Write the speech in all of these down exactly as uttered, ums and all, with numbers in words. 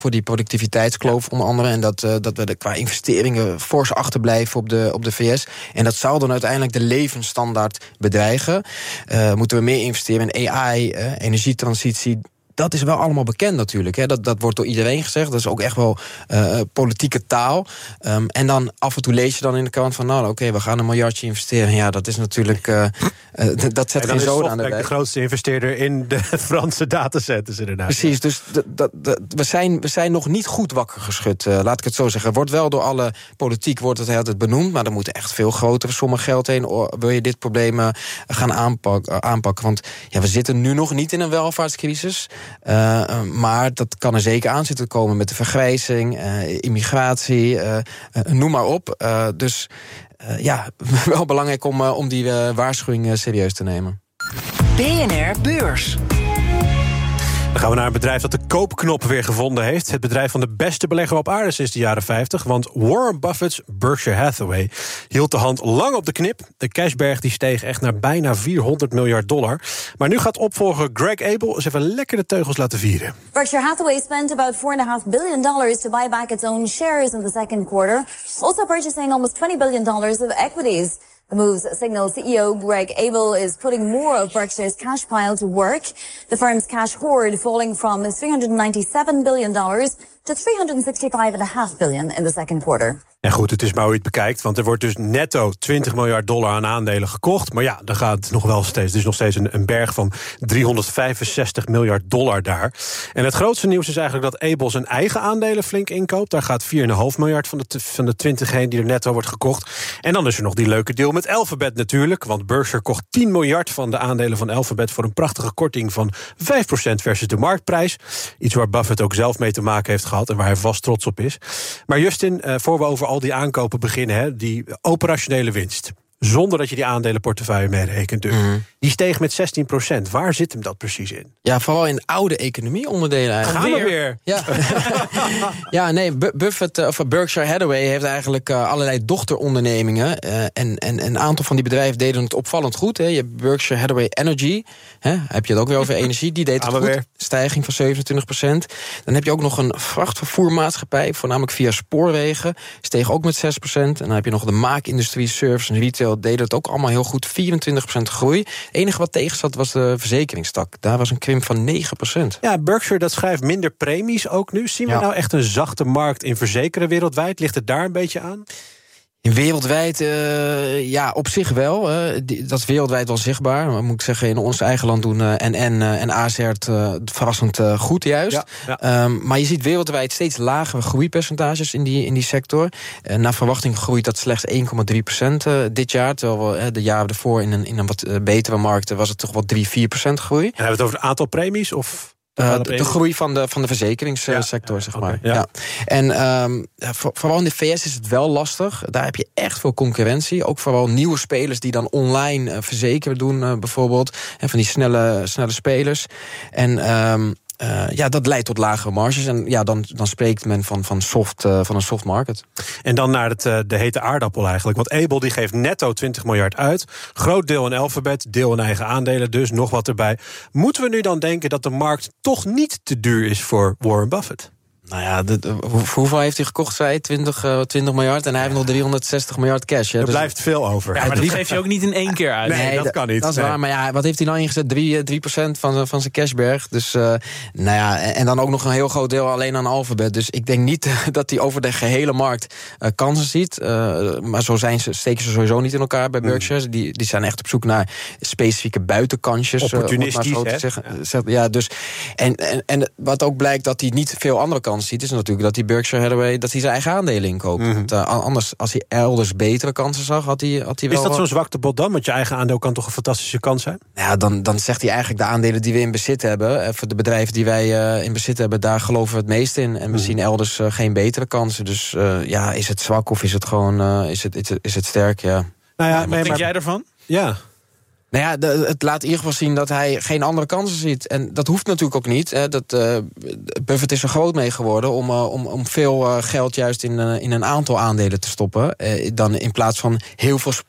voor die productiviteitskloof, ja. onder andere. En dat, uh, dat we er qua investeringen fors achterblijven op de, op de V S. En dat zal dan uiteindelijk de levensstandaard bedreigen. Uh, moeten we meer investeren in A I, uh, energietransitie. Dat is wel allemaal bekend natuurlijk. Hè. Dat, dat wordt door iedereen gezegd. Dat is ook echt wel uh, politieke taal. Um, en dan af en toe lees je dan in de krant van... nou, oké, okay, we gaan een miljardje investeren. Ja, dat is natuurlijk... Uh, uh, dat zet geen zoden aan de weg. De grootste investeerder in de Franse datacenters inderdaad. Precies, dus d- d- d- we, zijn, we zijn nog niet goed wakker geschud. Uh, laat ik het zo zeggen. Wordt wel door alle politiek wordt het altijd benoemd... maar er moet echt veel grotere sommen geld heen... wil je dit probleem uh, gaan aanpak, uh, aanpakken. Want ja, we zitten nu nog niet in een welvaartscrisis... Uh, maar dat kan er zeker aan zitten komen met de vergrijzing, uh, immigratie, uh, uh, noem maar op. Uh, dus uh, ja, wel belangrijk om, uh, om die uh, waarschuwing uh, serieus te nemen. B N R Beurs. Dan gaan we naar een bedrijf dat de koopknop weer gevonden heeft. Het bedrijf van de beste belegger op aarde sinds de jaren vijftig. Want Warren Buffett's Berkshire Hathaway hield de hand lang op de knip. De cashberg die steeg echt naar bijna vierhonderd miljard dollar. Maar nu gaat opvolger Greg Abel eens even lekker de teugels laten vieren. Berkshire Hathaway spent about four and a half billion dollars to buy back its own shares in the second quarter. Also purchasing almost twenty billion dollars of equities. The moves signal C E O Greg Abel is putting more of Berkshire's cash pile to work. The firm's cash hoard falling from three hundred ninety-seven billion dollars to three hundred sixty-five point five billion dollars in the second quarter. En goed, het is maar hoe je het bekijkt, want er wordt dus netto twintig miljard dollar aan aandelen gekocht. Maar ja, dan gaat het nog wel steeds. Er is nog steeds een, een berg van driehonderdvijfenzestig miljard dollar daar. En het grootste nieuws is eigenlijk dat Abel zijn eigen aandelen flink inkoopt. Daar gaat vier komma vijf miljard van de, van de twintig heen die er netto wordt gekocht. En dan is er nog die leuke deal met Alphabet natuurlijk. Want Berkshire kocht tien miljard van de aandelen van Alphabet voor een prachtige korting van vijf procent versus de marktprijs. Iets waar Buffett ook zelf mee te maken heeft gehad en waar hij vast trots op is. Maar Justin, uh, voor we over al die aankopen beginnen, hè, die operationele winst, zonder dat je die aandelenportefeuille meerekent dus. Mm. Die steeg met zestien procent. Waar zit hem dat precies in? Ja, vooral in oude economie-onderdelen eigenlijk. Gaan we weer? Ja, ja nee, Buffett, of Berkshire Hathaway heeft eigenlijk uh, allerlei dochterondernemingen. Uh, en, en een aantal van die bedrijven deden het opvallend goed. Hè. Je hebt Berkshire Hathaway Energy. Hè, heb je het ook weer over energie? Die deed het goed. Weer. Stijging van zevenentwintig procent. Dan heb je ook nog een vrachtvervoermaatschappij, voornamelijk via spoorwegen. Steeg ook met zes procent. En dan heb je nog de maakindustrie, service en retail. Deden het ook allemaal heel goed. vierentwintig procent groei. Het enige wat tegen zat was de verzekeringstak. Daar was een krimp van negen procent. Ja, Berkshire dat schrijft minder premies ook nu. Zien we ja. nou echt een zachte markt in verzekeren wereldwijd? Ligt het daar een beetje aan? Wereldwijd, uh, ja, op zich wel. Uh, die, dat is wereldwijd wel zichtbaar. Maar moet ik zeggen, in ons eigen land doen uh, N N uh, en A Z het uh, verrassend uh, goed juist. Ja, ja. Um, maar je ziet wereldwijd steeds lagere groeipercentages in die, in die sector. Uh, naar verwachting groeit dat slechts één komma drie procent uh, dit jaar. Terwijl we uh, de jaren ervoor in een, in een wat uh, betere markten was het toch wel drie, vier procent groei. En hebben we het over het aantal premies of... Uh, de, de groei van de, van de verzekeringssector, ja, ja, zeg maar. Okay, ja. Ja. En um, voor, vooral in de V S is het wel lastig. Daar heb je echt veel concurrentie. Ook vooral nieuwe spelers die dan online uh, verzekeren doen, uh, bijvoorbeeld. En van die snelle, snelle spelers. En... Um, Uh, ja, dat leidt tot lagere marges. En ja, dan, dan spreekt men van, van, soft, uh, van een soft market. En dan naar het, uh, de hete aardappel eigenlijk. Want Abel die geeft netto twintig miljard uit. Groot deel in Alphabet, deel in eigen aandelen. Dus nog wat erbij. Moeten we nu dan denken dat de markt toch niet te duur is voor Warren Buffett? Nou ja, de, de, hoeveel heeft hij gekocht, zei twintig, uh, twintig miljard. En hij heeft nog driehonderdzestig miljard cash. Hè, er dus blijft veel over. Ja, maar dat geef je ook niet in één keer uit. Nee, nee dat kan niet. Dat is nee. waar, maar ja, wat heeft hij nou ingezet? drie procent van, van zijn cashberg. Dus, uh, nou ja, en dan ook nog een heel groot deel alleen aan Alphabet. Dus ik denk niet dat hij over de gehele markt uh, kansen ziet. Uh, maar zo zijn ze, steken ze sowieso niet in elkaar bij Berkshire. Mm. Die, die zijn echt op zoek naar specifieke buitenkansjes. Opportunistisch, uh, om het maar zo te zeggen. Ja. ja, dus, en, en, en wat ook blijkt dat hij niet veel andere kansen ziet, is natuurlijk dat hij Berkshire Hathaway, dat hij zijn eigen aandelen inkoopt. Mm-hmm. Want, uh, anders, als hij elders betere kansen zag, had hij, had hij wel... Is dat zo'n zwaktebod dan? Want je eigen aandeel kan toch een fantastische kans zijn? Ja, dan, dan zegt hij eigenlijk de aandelen die we in bezit hebben, uh, voor de bedrijven die wij uh, in bezit hebben, daar geloven we het meest in. En we mm. zien elders uh, geen betere kansen. Dus uh, ja, is het zwak of is het gewoon uh, is het, is het, is het sterk? Ja. Nou ja, ja wat nee, denk maar, jij ervan? Ja. Nou ja, de, het laat in ieder geval zien dat hij geen andere kansen ziet. En dat hoeft natuurlijk ook niet. Hè. Dat, uh, Buffett is er groot mee geworden om, uh, om, om veel uh, geld juist in, uh, in een aantal aandelen te stoppen. Uh, dan in plaats van heel veel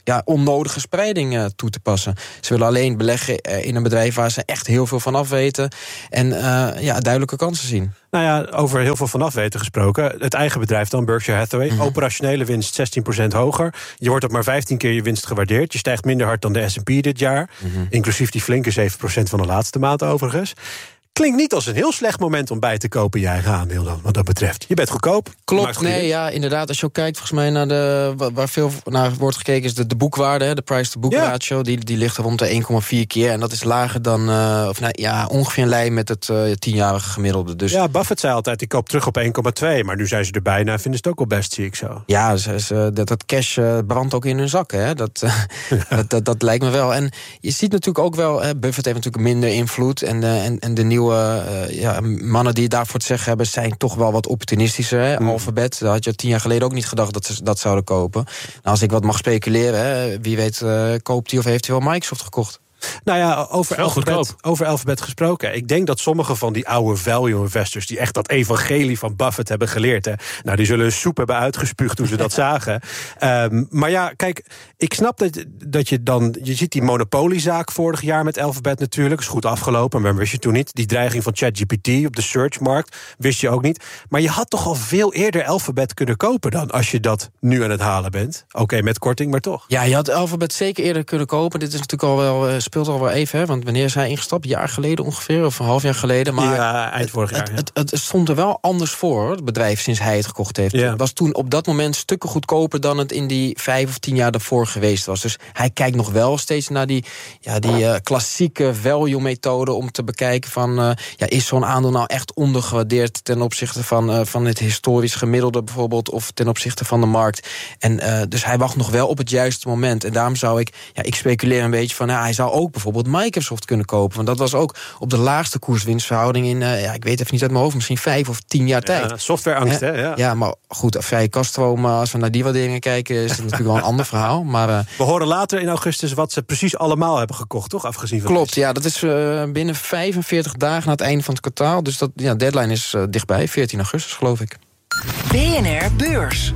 ja, onnodige spreiding uh, toe te passen. Ze willen alleen beleggen uh, in een bedrijf waar ze echt heel veel van af weten en uh, ja, duidelijke kansen zien. Nou ja, over heel veel vanaf weten gesproken. Het eigen bedrijf dan, Berkshire Hathaway. Mm-hmm. Operationele winst zestien procent hoger. Je wordt op maar vijftien keer je winst gewaardeerd. Je stijgt minder hard dan de S en P dit jaar. Mm-hmm. Inclusief die flinke zeven procent van de laatste maand overigens. Klinkt niet als een heel slecht moment om bij te kopen je eigen aandeel dan, wat dat betreft. Je bent goedkoop. Klopt, nee, ja, inderdaad. Als je ook kijkt, volgens mij naar de, waar veel naar wordt gekeken, is de, de boekwaarde, de price-to-book ja. ratio. Die, die ligt rond de één komma vier keer. En dat is lager dan, uh, of nou, ja, ongeveer in lijn met het uh, tienjarige gemiddelde. Dus ja, Buffett zei altijd, ik koop terug op één komma twee. Maar nu zijn ze er bijna, vinden ze het ook wel best, zie ik zo. Ja, ze, ze, dat, dat cash uh, brandt ook in hun zakken. Hè. Dat, uh, ja. dat, dat, dat lijkt me wel. En je ziet natuurlijk ook wel, hè, Buffett heeft natuurlijk minder invloed. En, uh, en, en de nieuwe uh, ja, mannen die daarvoor te zeggen hebben, zijn toch wel wat opportunistischer. Hè. Mm. Alphabet, dat had je tien jaar geleden ook niet gedacht dat ze dat zouden kopen. Nou, als ik wat mag speculeren, hè, wie weet uh, koopt hij of heeft hij wel Microsoft gekocht. Nou ja, over Alphabet, over Alphabet gesproken. Ik denk dat sommige van die oude value investors, die echt dat evangelie van Buffett hebben geleerd, hè, nou, die zullen een soep hebben uitgespuugd toen ze dat zagen. Um, maar ja, kijk, ik snap dat, dat je dan, je ziet die monopoliezaak vorig jaar met Alphabet natuurlijk, is goed afgelopen, maar wist je toen niet. Die dreiging van ChatGPT op de searchmarkt wist je ook niet. Maar je had toch al veel eerder Alphabet kunnen kopen dan, als je dat nu aan het halen bent. Oké, okay, met korting, maar toch. Ja, je had Alphabet zeker eerder kunnen kopen. Dit is natuurlijk al wel uh, speelt al wel even, hè? Want wanneer is hij ingestapt? Een jaar geleden ongeveer, of een half jaar geleden. Maar ja, eind vorig jaar. Het, ja. het, het, het stond er wel anders voor, het bedrijf, sinds hij het gekocht heeft. Ja. Het was toen op dat moment stukken goedkoper dan het in die vijf of tien jaar daarvoor geweest was. Dus hij kijkt nog wel steeds naar die, ja, die uh, klassieke value-methode om te bekijken van, uh, ja, is zo'n aandeel nou echt ondergewaardeerd ten opzichte van, uh, van het historisch gemiddelde bijvoorbeeld, of ten opzichte van de markt. En uh, dus hij wacht nog wel op het juiste moment. En daarom zou ik, ja, ik speculeer een beetje van, ja, hij zou ook bijvoorbeeld Microsoft kunnen kopen. Want dat was ook op de laagste koers-winstverhouding in, uh, ja, ik weet even niet uit mijn hoofd, misschien vijf of tien jaar tijd. Ja, softwareangst, hè? Ja. ja, maar goed, vrije kaststroom, als we naar die waarderingen kijken, is het natuurlijk wel een ander verhaal. Maar, uh, we horen later in augustus wat ze precies allemaal hebben gekocht, toch? Afgezien van klopt, ja, dat is uh, binnen vijfenveertig dagen na het einde van het kwartaal. Dus dat, ja, deadline is uh, dichtbij, veertien augustus, geloof ik. B N R Beurs.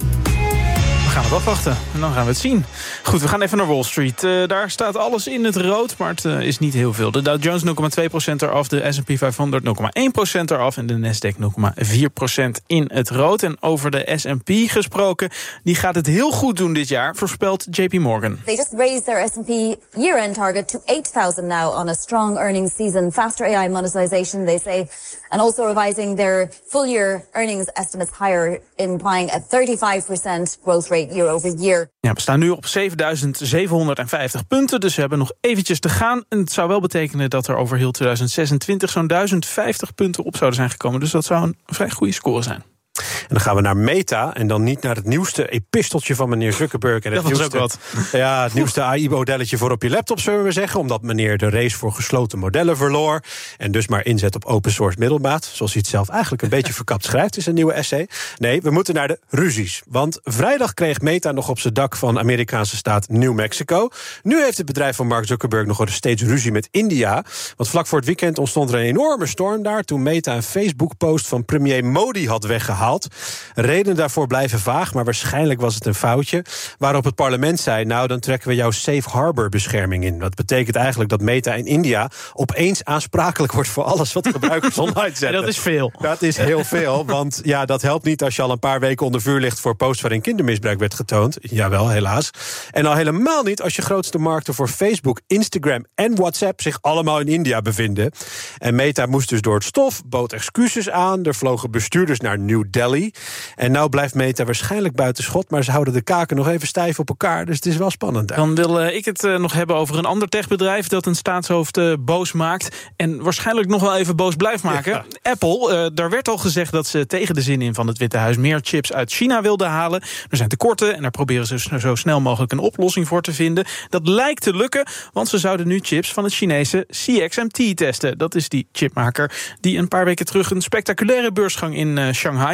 We gaan het afwachten en dan gaan we het zien. Goed, we gaan even naar Wall Street. Uh, daar staat alles in het rood, maar het uh, is niet heel veel. De Dow Jones nul komma twee procent eraf, de S en P vijfhonderd nul komma één procent eraf en de Nasdaq nul komma vier procent in het rood. En over de S en P gesproken, die gaat het heel goed doen dit jaar, voorspelt J P Morgan. They just raised their S and P year-end target to eight thousand now on a strong earnings season, faster A I monetization, they say, and also revising their full-year earnings estimates higher, implying a thirty-five percent growth rate year over year. Ja, we staan nu op zevenduizend zevenhonderdvijftig punten, dus we hebben nog eventjes te gaan. En het zou wel betekenen dat er over heel tweeduizend zesentwintig zo'n duizend vijftig punten op zouden zijn gekomen. Dus dat zou een vrij goede score zijn. En dan gaan we naar Meta en dan niet naar het nieuwste episteltje van meneer Zuckerberg. En het dat was nieuwste, ook wat. Ja, het nieuwste A I-modelletje voor op je laptop, zullen we zeggen. Omdat meneer de race voor gesloten modellen verloor. En dus maar inzet op open source middelmaat. Zoals hij het zelf eigenlijk een beetje verkapt schrijft in zijn nieuwe essay. Nee, we moeten naar de ruzies. Want vrijdag kreeg Meta nog op zijn dak van Amerikaanse staat New Mexico. Nu heeft het bedrijf van Mark Zuckerberg nog eens steeds ruzie met India. Want vlak voor het weekend ontstond er een enorme storm daar toen Meta een Facebook-post van premier Modi had weggehaald. Redenen daarvoor blijven vaag, maar waarschijnlijk was het een foutje. Waarop het parlement zei, nou, dan trekken we jouw safe harbor bescherming in. Dat betekent eigenlijk dat Meta in India opeens aansprakelijk wordt voor alles wat gebruikers online zetten. Dat is veel. Dat is heel veel, want ja, dat helpt niet als je al een paar weken onder vuur ligt voor posts waarin kindermisbruik werd getoond. Jawel, helaas. En al helemaal niet als je grootste markten voor Facebook, Instagram en WhatsApp zich allemaal in India bevinden. En Meta moest dus door het stof, bood excuses aan. Er vlogen bestuurders naar New Delhi. En nou blijft Meta waarschijnlijk buiten schot, maar ze houden de kaken nog even stijf op elkaar. Dus het is wel spannend. Daar. Dan wil uh, ik het uh, nog hebben over een ander techbedrijf dat een staatshoofd uh, boos maakt. En waarschijnlijk nog wel even boos blijft maken. Ja. Apple, uh, daar werd al gezegd dat ze tegen de zin in van het Witte Huis meer chips uit China wilden halen. Er zijn tekorten en daar proberen ze zo snel mogelijk een oplossing voor te vinden. Dat lijkt te lukken, want ze zouden nu chips van het Chinese C X M T testen. Dat is die chipmaker die een paar weken terug een spectaculaire beursgang in uh, Shanghai had.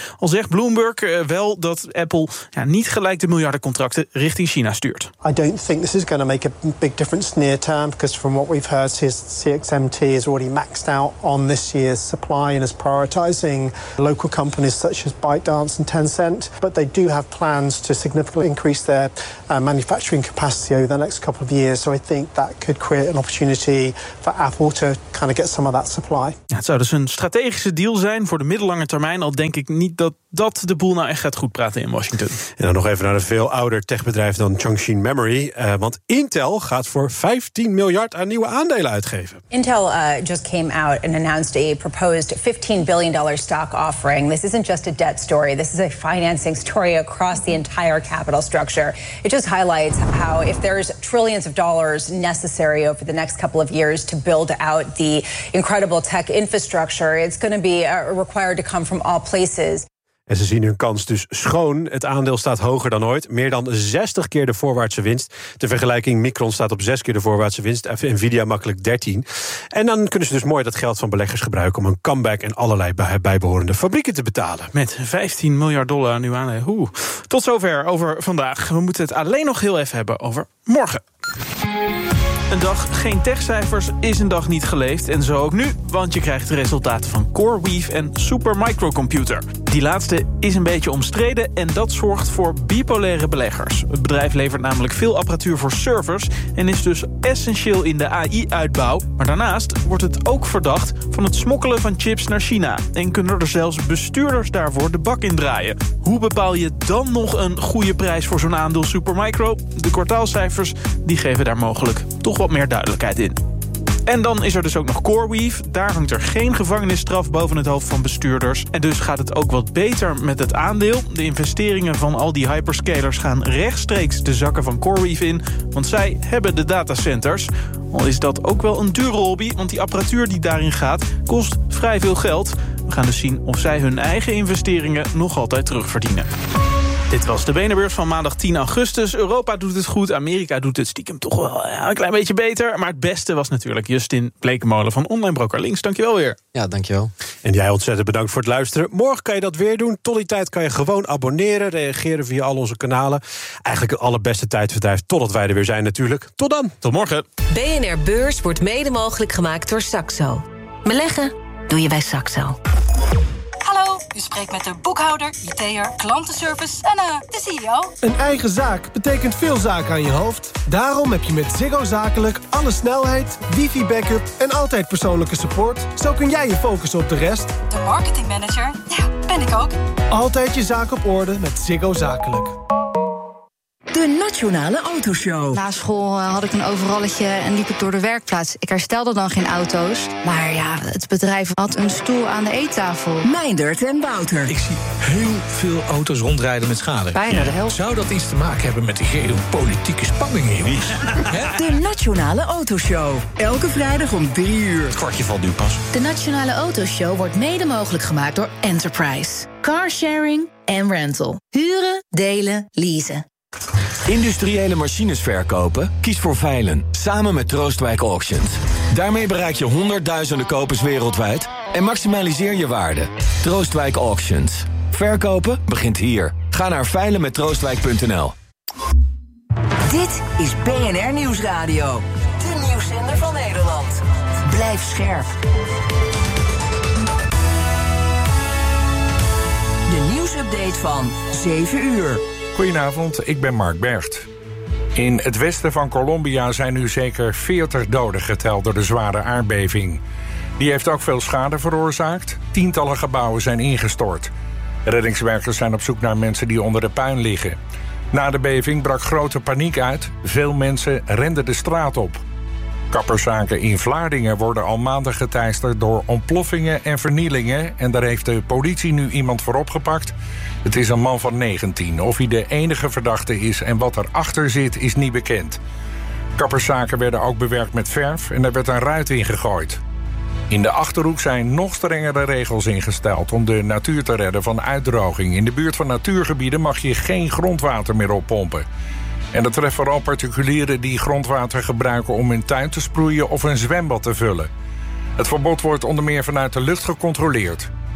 Al zegt Bloomberg uh, wel dat Apple ja, niet gelijk de miljardencontracten richting China stuurt. I don't think this is going to make a big difference near term, because from what we've heard, C X M T is already maxed out on this year's supply and is prioritizing local companies such as ByteDance and Tencent. But they do have plans to significantly increase their uh, manufacturing capacity over the next couple of years. So I think that could create an opportunity for Apple to kind of get some of that supply. Ja, het zou dus een strategische deal zijn voor de middellange termijn. Al denk ik niet dat dat de boel nou echt gaat goed praten in Washington. En dan nog even naar een veel ouder techbedrijf dan Chongqing Memory. Uh, want Intel gaat voor vijftien miljard aan nieuwe aandelen uitgeven. Intel uh, just came out and announced a proposed fifteen billion dollars stock offering. This isn't just a debt story. This is a financing story across the entire capital structure. It just highlights how if there's trillions of dollars necessary over the next couple of years to build out the incredible tech infrastructure, it's going to be uh, required to come from all places. En ze zien hun kans dus schoon. Het aandeel staat hoger dan ooit. Meer dan zestig keer de voorwaartse winst. Ter vergelijking, Micron staat op zes keer de voorwaartse winst. Nvidia makkelijk dertien. En dan kunnen ze dus mooi dat geld van beleggers gebruiken om een comeback en allerlei bijbehorende fabrieken te betalen. Met vijftien miljard dollar nu aan. Oeh. Tot zover over vandaag. We moeten het alleen nog heel even hebben over morgen. Een dag geen techcijfers is een dag niet geleefd. En zo ook nu, want je krijgt de resultaten van CoreWeave en Supermicrocomputer. Die laatste is een beetje omstreden en dat zorgt voor bipolaire beleggers. Het bedrijf levert namelijk veel apparatuur voor servers en is dus essentieel in de A I-uitbouw. Maar daarnaast wordt het ook verdacht van het smokkelen van chips naar China. En kunnen er zelfs bestuurders daarvoor de bak in draaien. Hoe bepaal je dan nog een goede prijs voor zo'n aandeel Supermicro? De kwartaalcijfers die geven daar mogelijk toch wat meer duidelijkheid in. En dan is er dus ook nog CoreWeave. Daar hangt er geen gevangenisstraf boven het hoofd van bestuurders. En dus gaat het ook wat beter met het aandeel. De investeringen van al die hyperscalers gaan rechtstreeks de zakken van CoreWeave in. Want zij hebben de datacenters. Al is dat ook wel een dure hobby, want die apparatuur die daarin gaat kost vrij veel geld. We gaan dus zien of zij hun eigen investeringen nog altijd terugverdienen. Dit was de B N R-beurs van maandag tien augustus. Europa doet het goed, Amerika doet het stiekem toch wel ja, een klein beetje beter. Maar het beste was natuurlijk Justin Blekemolen van Online Broker Links. Dankjewel weer. Ja, dankjewel. En jij ontzettend bedankt voor het luisteren. Morgen kan je dat weer doen. Tot die tijd kan je gewoon abonneren, reageren via al onze kanalen. Eigenlijk het allerbeste tijdverdrijf totdat wij er weer zijn natuurlijk. Tot dan. Tot morgen. B N R Beurs wordt mede mogelijk gemaakt door Saxo. Beleggen doe je bij Saxo. Hallo, u spreekt met de boekhouder, I T'er, klantenservice en uh, de C E O. Een eigen zaak betekent veel zaken aan je hoofd. Daarom heb je met Ziggo Zakelijk alle snelheid, wifi-backup en altijd persoonlijke support. Zo kun jij je focussen op de rest. De marketingmanager, ja, ben ik ook. Altijd je zaak op orde met Ziggo Zakelijk. De Nationale Autoshow. Na school had ik een overalletje en liep ik door de werkplaats. Ik herstelde dan geen auto's. Maar ja, het bedrijf had een stoel aan de eettafel. Meindert en Wouter. Ik zie heel veel auto's rondrijden met schade. Bijna de helft. Zou dat iets te maken hebben met de geopolitieke spanningen, jongens? De Nationale Autoshow. Elke vrijdag om drie uur. Het kwartje valt nu pas. De Nationale Autoshow wordt mede mogelijk gemaakt door Enterprise. Carsharing en rental. Huren, delen, leasen. Industriële machines verkopen? Kies voor Veilen, samen met Troostwijk Auctions. Daarmee bereik je honderdduizenden kopers wereldwijd en maximaliseer je waarde. Troostwijk Auctions. Verkopen begint hier. Ga naar veilen met troostwijk punt n l. Dit is B N R Nieuwsradio. De nieuwszender van Nederland. Blijf scherp. De nieuwsupdate van zeven uur. Goedenavond, ik ben Mark Bergt. In het westen van Colombia zijn nu zeker veertig doden geteld door de zware aardbeving. Die heeft ook veel schade veroorzaakt. Tientallen gebouwen zijn ingestort. Reddingswerkers zijn op zoek naar mensen die onder de puin liggen. Na de beving brak grote paniek uit. Veel mensen renden de straat op. Kapperszaken in Vlaardingen worden al maanden geteisterd door ontploffingen en vernielingen. En daar heeft de politie nu iemand voor opgepakt. Het is een man van negentien. Of hij de enige verdachte is en wat erachter zit, is niet bekend. Kapperszaken werden ook bewerkt met verf en er werd een ruit in gegooid. In de Achterhoek zijn nog strengere regels ingesteld om de natuur te redden van uitdroging. In de buurt van natuurgebieden mag je geen grondwater meer oppompen. En dat treft vooral particulieren die grondwater gebruiken om hun tuin te sproeien of een zwembad te vullen. Het verbod wordt onder meer vanuit de lucht gecontroleerd.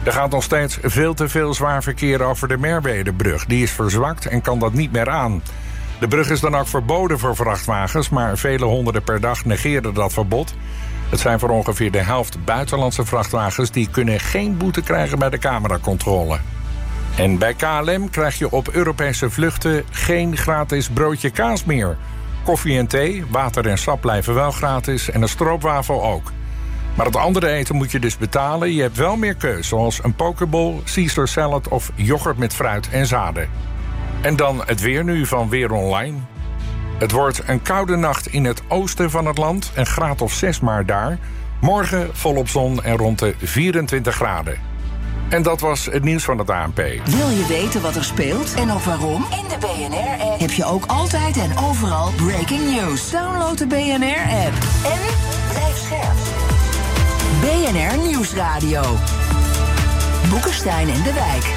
Er gaat nog steeds veel te veel zwaar verkeer over de Merwedebrug. Die is verzwakt en kan dat niet meer aan. De brug is dan ook verboden voor vrachtwagens, maar vele honderden per dag negeren dat verbod. Het zijn voor ongeveer de helft buitenlandse vrachtwagens, die kunnen geen boete krijgen bij de cameracontrole. En bij K L M krijg je op Europese vluchten geen gratis broodje kaas meer. Koffie en thee, water en sap blijven wel gratis en een stroopwafel ook. Maar het andere eten moet je dus betalen. Je hebt wel meer keus, zoals een pokeball, Caesar salad of yoghurt met fruit en zaden. En dan het weer nu van Weer Online. Het wordt een koude nacht in het oosten van het land, een graad of zes maar daar. Morgen volop zon en rond de vierentwintig graden. En dat was het nieuws van het A N P. Wil je weten wat er speelt en ook waarom? In de B N R-app heb je ook altijd en overal breaking news. Download de B N R-app en blijf scherp. B N R Nieuwsradio. Boekenstein en de Wijk.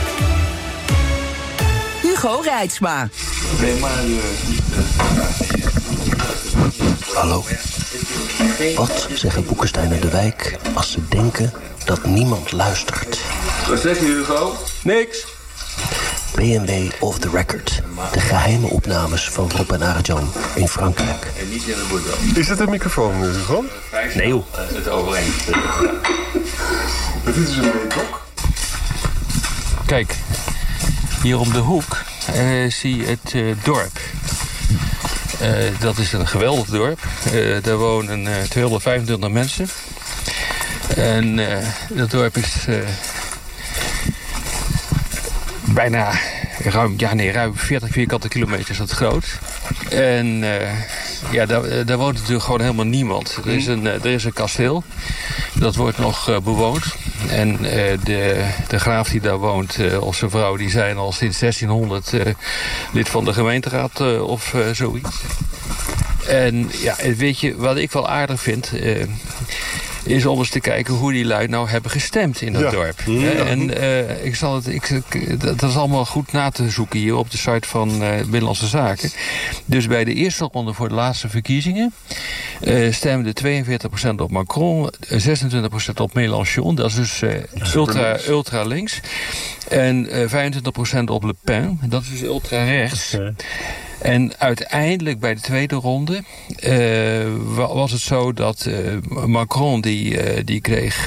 Hugo Reitsma. Hallo. Wat zeggen Boekenstein en de Wijk als ze denken dat niemand luistert? Wat zeg je, Hugo? Niks. B N W Off the Record. De geheime opnames van Rob en Arjan in Frankrijk. Is dat een microfoon, Hugo? Nee, joh. Het overeenst. Dit is een meetok. Kijk, hier om de hoek uh, zie je het uh, dorp. Uh, dat is een geweldig dorp. Uh, daar wonen uh, tweehonderdvijfentwintig mensen. En uh, dat dorp is uh, bijna ruim, ja nee, ruim veertig vierkante kilometer is dat groot. En uh, ja, daar, daar woont natuurlijk gewoon helemaal niemand. Er is een, er is een kasteel. Dat wordt nog uh, bewoond. En uh, de, de graaf die daar woont, uh, of zijn vrouw, die zijn al sinds zestienhonderd uh, lid van de gemeenteraad uh, of uh, zoiets. En ja, weet je, wat ik wel aardig vind, Uh, is om eens te kijken hoe die lui nou hebben gestemd in dat ja. dorp. Ja. En uh, ik zal het, ik, ik, dat is allemaal goed na te zoeken hier op de site van uh, Binnenlandse Zaken. Dus bij de eerste ronde voor de laatste verkiezingen uh, stemde tweeënveertig procent op Macron, zesentwintig procent op Mélenchon, dat is dus uh, ultra, ultra links. En uh, vijfentwintig procent op Le Pen, dat is dus ultra rechts. Okay. En uiteindelijk bij de tweede ronde uh, was het zo dat uh, Macron die, uh, die kreeg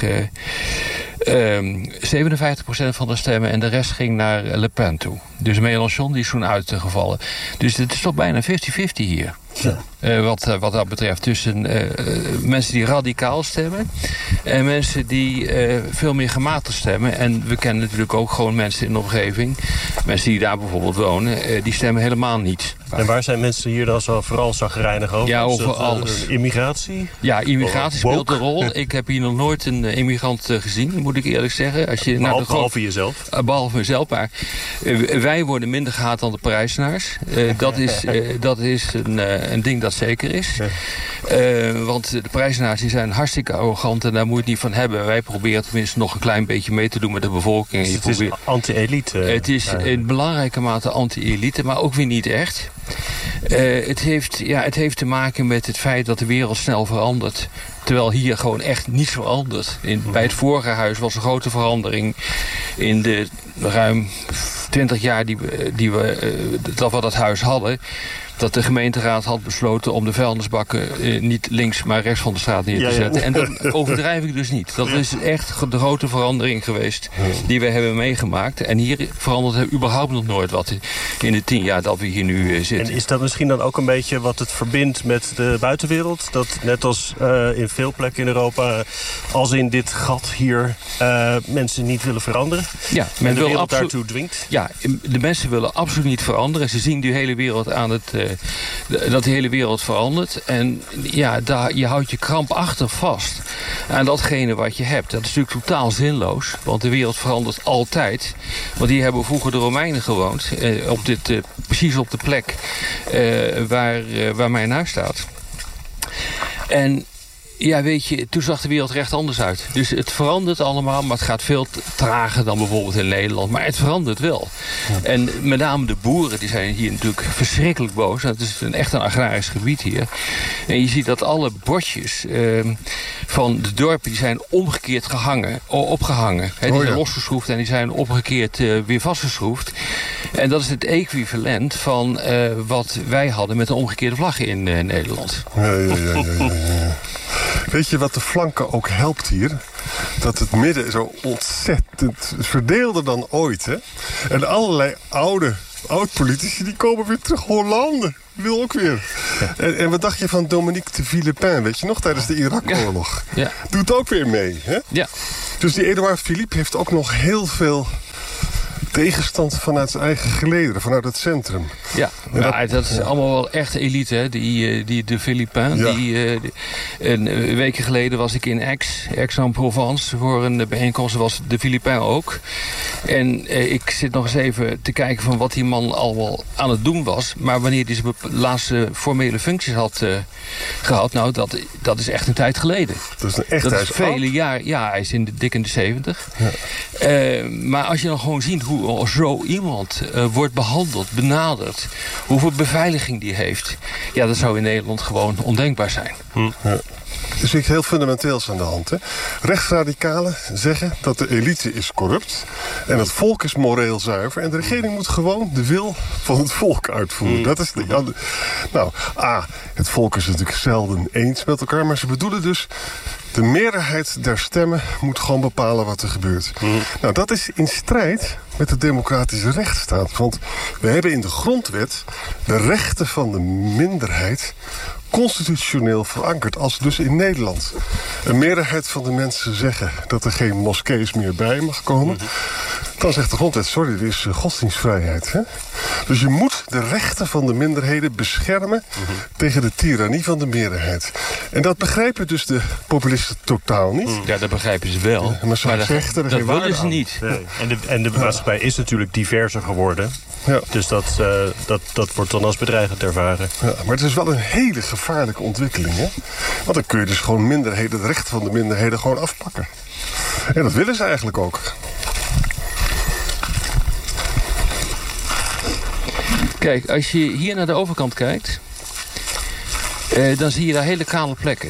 uh, um, zevenenvijftig procent van de stemmen en de rest ging naar Le Pen toe. Dus Mélenchon die is toen uitgevallen. Dus het is toch bijna vijftig vijftig hier. Ja. Uh, wat, uh, wat dat betreft tussen uh, mensen die radicaal stemmen en mensen die uh, veel meer gematigd stemmen. En we kennen natuurlijk ook gewoon mensen in de omgeving, mensen die daar bijvoorbeeld wonen, uh, die stemmen helemaal niet. En waar zijn mensen hier dan zo vooral zagrijnig over? Ja, over dat, alles. Uh, immigratie? Ja, immigratie speelt een rol. Ik heb hier nog nooit een uh, immigrant uh, gezien, moet ik eerlijk zeggen. Als je, behalve, nou, behalve jezelf? Uh, behalve mezelf, maar uh, wij worden minder gehaat dan de Parijzenaars. Uh, dat is, uh, dat is een, uh, een ding dat zeker is. Uh, want de Parijzenaars die zijn hartstikke arrogant en daar moet je het niet van hebben. Wij proberen tenminste nog een klein beetje mee te doen met de bevolking. Dus je het probeert... is anti-elite? Uh, het is uh, in belangrijke mate anti-elite, maar ook weer niet echt. Uh, het, heeft, ja, het heeft te maken met het feit dat de wereld snel verandert. Terwijl hier gewoon echt niets verandert. In, bij het vorige huis was een grote verandering. In de ruim twintig jaar die we, die we, uh, dat we dat huis hadden, dat de gemeenteraad had besloten om de vuilnisbakken eh, niet links, maar rechts van de straat neer te ja, ja. zetten. En dat overdrijf ik dus niet. Dat is echt de grote verandering geweest die we hebben meegemaakt. En hier verandert er überhaupt nog nooit wat in de tien jaar dat we hier nu uh, zitten. En is dat misschien dan ook een beetje wat het verbindt met de buitenwereld? Dat net als uh, in veel plekken in Europa, als in dit gat hier, uh, mensen niet willen veranderen? Ja, men en de wil wereld absolu- daartoe dwingt? Ja, de mensen willen absoluut niet veranderen. Ze zien die hele wereld aan het Uh, dat de hele wereld verandert. En ja, daar, je houdt je krampachtig vast aan datgene wat je hebt. Dat is natuurlijk totaal zinloos. Want de wereld verandert altijd. Want hier hebben vroeger de Romeinen gewoond. Eh, op dit, eh, precies op de plek eh, waar, eh, waar mijn huis staat. En Ja, weet je, toen zag de wereld er echt anders uit. Dus het verandert allemaal, maar het gaat veel trager dan bijvoorbeeld in Nederland. Maar het verandert wel. Ja. En met name de boeren, die zijn hier natuurlijk verschrikkelijk boos. Het is een, echt een agrarisch gebied hier. En je ziet dat alle bordjes uh, van de dorpen, die zijn omgekeerd gehangen, opgehangen. He, die oh, ja. zijn losgeschroefd en die zijn omgekeerd uh, weer vastgeschroefd. En dat is het equivalent van uh, wat wij hadden met een omgekeerde vlag in uh, Nederland. Ja, ja, ja, ja, ja, ja. Weet je wat de flanken ook helpt hier? Dat het midden zo ontzettend verdeelder dan ooit. Hè? En allerlei oude oud-politici die komen weer terug. Hollande wil ook weer. Ja. En, en wat dacht je van Dominique de Villepin, weet je nog, tijdens de Irak-oorlog? Ja. Doet ook weer mee. Hè? Ja. Dus die Edouard Philippe heeft ook nog heel veel tegenstand vanuit zijn eigen gelederen, vanuit het centrum. Ja, dat, ja, dat is ja. allemaal wel echt elite, hè? Die, die de Philippin. Ja. Die, uh, die, een week geleden was ik in Aix, Aix-en-Provence, voor een bijeenkomst. Was de Philippin ook. En uh, ik zit nog eens even te kijken van wat die man al wel aan het doen was. Maar wanneer hij zijn laatste formele functies had uh, gehad, nou, dat, dat is echt een tijd geleden. Dat is een echt Dat is vele jaren. Ja, hij is in de dik in de zeventig. Ja. Uh, maar als je dan gewoon ziet hoe zo iemand uh, wordt behandeld, benaderd, hoeveel beveiliging die heeft, ja, dat zou in Nederland gewoon ondenkbaar zijn. Hm. Ja. Er is iets heel fundamenteels aan de hand. Hè? Rechtsradicalen zeggen dat de elite is corrupt en het volk is moreel zuiver en de regering moet gewoon de wil van het volk uitvoeren. Mm. Dat is de, ja, de, nou, A, het volk is natuurlijk zelden eens met elkaar, maar ze bedoelen dus de meerderheid der stemmen moet gewoon bepalen wat er gebeurt. Mm. Nou, dat is in strijd met de democratische rechtsstaat. Want we hebben in de grondwet de rechten van de minderheid constitutioneel verankerd, als dus in Nederland een meerderheid van de mensen zeggen dat er geen moskees meer bij mag komen, dan zegt de grondwet, sorry, er is godsdienstvrijheid. Hè? Dus je moet de rechten van de minderheden beschermen mm-hmm. tegen de tirannie van de meerderheid. En dat begrijpen dus de populisten totaal niet. Ja, dat begrijpen ze wel. Ja, maar, maar dat, dat, dat willen ze niet. Nee. En de, en de maatschappij is natuurlijk diverser geworden. Ja. Dus dat, uh, dat, dat wordt dan als bedreigend ervaren. Ja, maar het is wel een hele gevaarlijke ontwikkeling. Hè? Want dan kun je dus gewoon minderheden, de rechten van de minderheden gewoon afpakken. En dat willen ze eigenlijk ook. Kijk, als je hier naar de overkant kijkt, uh, dan zie je daar hele kale plekken.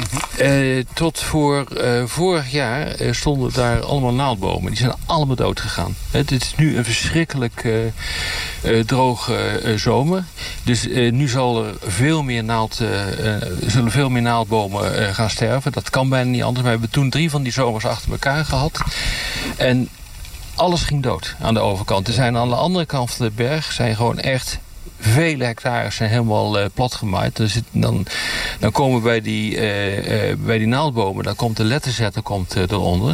Uh, tot voor uh, vorig jaar uh, stonden daar allemaal naaldbomen. Die zijn allemaal dood gegaan. Het is nu een verschrikkelijk uh, uh, droge uh, zomer. Dus uh, nu zal er veel meer naald, uh, uh, zullen veel meer naaldbomen uh, gaan sterven. Dat kan bijna niet anders. We hebben toen drie van die zomers achter elkaar gehad. En alles ging dood aan de overkant. Er zijn aan de andere kant van de berg zijn gewoon echt vele hectares zijn helemaal uh, platgemaaid. Dus het, dan, dan komen bij die, uh, uh, bij die naaldbomen, dan komt de letterzetter komt, uh, eronder.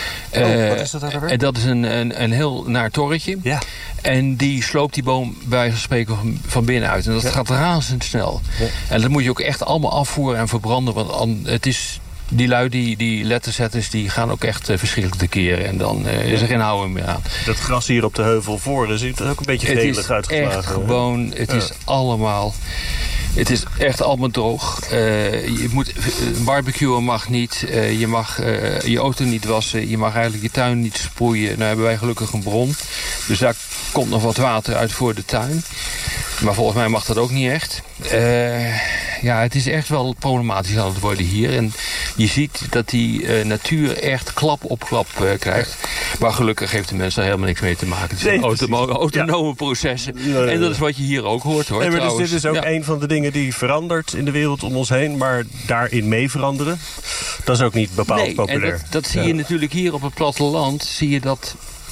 Uh, oh, wat is dat dan weer? En dat is een, een, een heel naar torretje. Ja. En die sloopt die boom bij wijze van spreken van, van binnenuit. En dat ja. gaat razendsnel. Ja. En dat moet je ook echt allemaal afvoeren en verbranden. Want het is die lui, die, die letterzetters, die gaan ook echt uh, verschrikkelijk tekeer. En dan uh, is er geen houden meer aan. Dat gras hier op de heuvel voor, dat ziet er ook een beetje gelig uitgeslagen. Het is echt gewoon, het ja. is allemaal, het is echt allemaal droog. Uh, je moet, barbecuen mag niet, uh, je mag uh, je auto niet wassen, je mag eigenlijk je tuin niet sproeien. Nou hebben wij gelukkig een bron, dus daar komt nog wat water uit voor de tuin. Maar volgens mij mag dat ook niet echt. Uh, ja, het is echt wel problematisch aan het worden hier. En je ziet dat die uh, natuur echt klap op klap uh, krijgt. Maar gelukkig heeft de mens daar helemaal niks mee te maken. Het zijn nee, autonome, autonome ja. processen. Ja, ja, ja. En dat is wat je hier ook hoort, hoor. Nee, maar dus dit is ook ja. een van de dingen die verandert in de wereld om ons heen. Maar daarin mee veranderen, dat is ook niet bepaald nee, populair. En dat, dat zie ja. je natuurlijk hier op het platteland. Zie je dat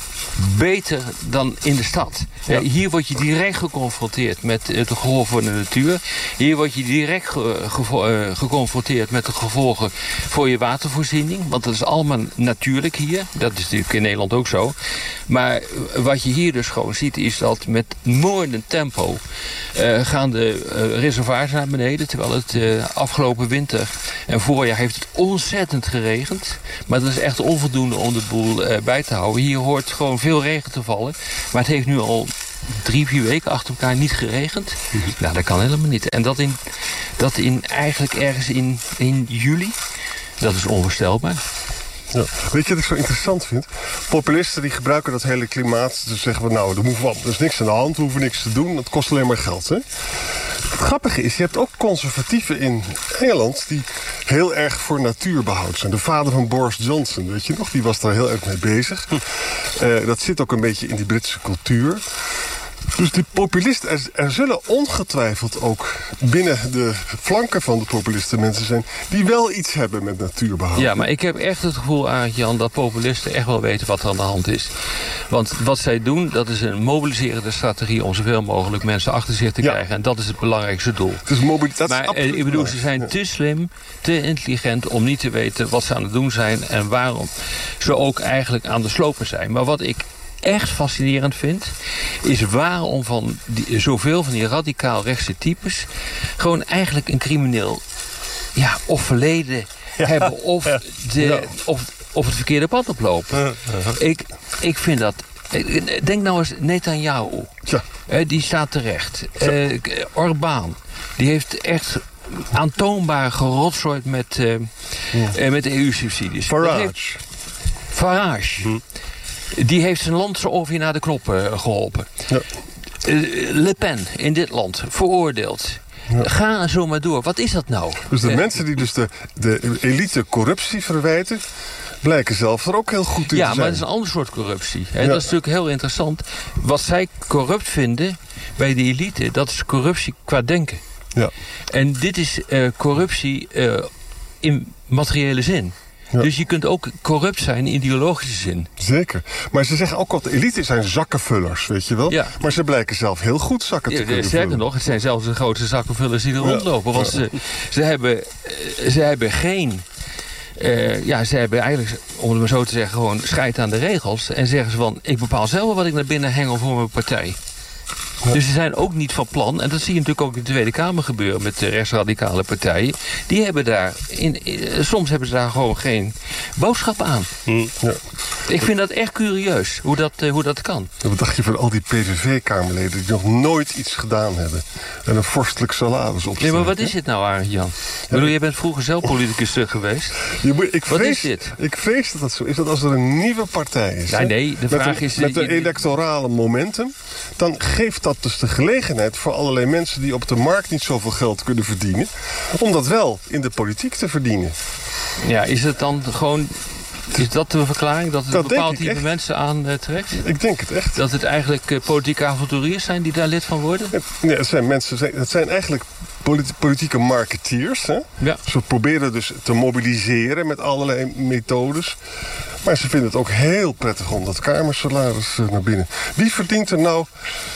beter dan in de stad. Ja. Uh, hier word je direct geconfronteerd met uh, de gevolgen voor de natuur. Hier word je direct ge gevo uh, geconfronteerd met de gevolgen voor je watervoorziening. Want dat is allemaal natuurlijk hier. Dat is natuurlijk in Nederland ook zo. Maar uh, wat je hier dus gewoon ziet, is dat met moordend tempo uh, gaan de uh, reservoirs naar beneden. Terwijl het uh, afgelopen winter en voorjaar heeft het ontzettend geregend. Maar dat is echt onvoldoende om de boel uh, bij te houden. Hier hoort gewoon veel regen te vallen. Maar het heeft nu al drie, vier weken achter elkaar niet geregend. Mm-hmm. Nou, dat kan helemaal niet. En dat in dat in eigenlijk ergens in, in juli, dat is onvoorstelbaar. Ja. Weet je wat ik zo interessant vind? Populisten die gebruiken dat hele klimaat. Dus zeggen we, nou, er, moet wat, er is niks aan de hand, we hoeven niks te doen. Dat kost alleen maar geld, hè? Het grappige is, je hebt ook conservatieven in Engeland die heel erg voor natuurbehoud zijn. De vader van Boris Johnson, weet je nog? Die was daar heel erg mee bezig. Uh, dat zit ook een beetje in die Britse cultuur. Dus die populisten, er, er zullen ongetwijfeld ook binnen de flanken van de populisten mensen zijn die wel iets hebben met natuurbehoud. Ja, maar ik heb echt het gevoel, Arend-Jan, dat populisten echt wel weten wat er aan de hand is. Want wat zij doen, dat is een mobiliserende strategie om zoveel mogelijk mensen achter zich te ja. krijgen. En dat is het belangrijkste doel. Dus mobiliteit maar is ik bedoel, ze zijn ja. te slim, te intelligent om niet te weten wat ze aan het doen zijn en waarom ze ook eigenlijk aan de slopen zijn. Maar wat ik echt fascinerend vind, is waarom van die, zoveel van die radicaal rechtse types gewoon eigenlijk een crimineel ja, of verleden ja. hebben of, de, ja. of, of het verkeerde pad oplopen. Uh, uh-huh. ik, ik vind dat. Denk nou eens Netanyahu. Ja. Uh, die staat terecht. Uh, Orbán. Die heeft echt aantoonbaar gerotzooid met, uh, ja. uh, met E U-subsidies. Farage. Farage. Hm. Die heeft zijn land zo ongeveer naar de knop uh, geholpen. Ja. Uh, Le Pen in dit land, veroordeeld. Ja. Ga zo maar door. Wat is dat nou? Dus de uh, mensen die dus de, de elite corruptie verwijten, blijken zelf er ook heel goed in ja, te zijn. Ja, maar het is een ander soort corruptie. Ja. Dat is natuurlijk heel interessant. Wat zij corrupt vinden bij de elite, dat is corruptie qua denken. Ja. En dit is uh, corruptie uh, in materiële zin. Ja. Dus je kunt ook corrupt zijn in ideologische zin. Zeker. Maar ze zeggen ook al, de elite zijn zakkenvullers, weet je wel. Ja. Maar ze blijken zelf heel goed zakken te ja, kunnen sterker vullen. nog, het zijn zelfs de grootste zakkenvullers die er ja. rondlopen. Want ja. ze, ze, hebben, ze hebben geen... Uh, ja, ze hebben eigenlijk, om het maar zo te zeggen, gewoon scheid aan de regels. En zeggen ze van, ik bepaal zelf wat ik naar binnen hengel voor mijn partij. Ja. Dus ze zijn ook niet van plan, en dat zie je natuurlijk ook in de Tweede Kamer gebeuren met de rechtsradicale partijen. Die hebben daar, in, in, soms hebben ze daar gewoon geen boodschap aan. Mm, ja. Ik vind dat echt curieus, hoe dat, uh, hoe dat kan. Ja, wat dacht je van al die P V V-kamerleden die nog nooit iets gedaan hebben en een vorstelijk salaris opstaan? Nee, maar wat is dit nou, Arend-Jan? Ik bedoel, jij bent vroeger zelf politicus uh, geweest. Je moet, ik wat vrees, is dit? Ik vrees dat dat zo is, dat als er een nieuwe partij is... Ja, nee, de vraag met een, is... Met een je, electorale momentum, dan geeft dat dus de gelegenheid voor allerlei mensen die op de markt niet zoveel geld kunnen verdienen, om dat wel in de politiek te verdienen. Ja, is het dan gewoon... Is dat de verklaring? Dat het dat een bepaald type mensen aantrekt? Uh, ik denk het echt. Dat het eigenlijk uh, politieke avonturiers zijn die daar lid van worden? Ja, het zijn mensen, het zijn eigenlijk politi- politieke marketeers. Hè? Ja. Ze proberen dus te mobiliseren met allerlei methodes. Maar ze vinden het ook heel prettig om dat kamersalaris uh, naar binnen. Wie verdient er nou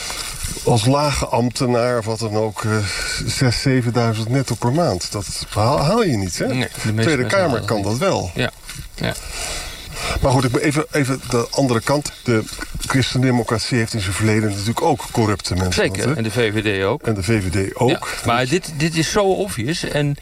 als lage ambtenaar of wat dan ook uh, zes, zevenduizend netto per maand? Dat haal, haal je niet, hè? Nee, de Tweede Kamer kan dat wel. Ja. Ja. Maar goed, ik ben even, even de andere kant. De christendemocratie heeft in zijn verleden natuurlijk ook corrupte mensen. Zeker, gehad, en de V V D ook. En de V V D ook. Ja, maar dit, dit is zo obvious. En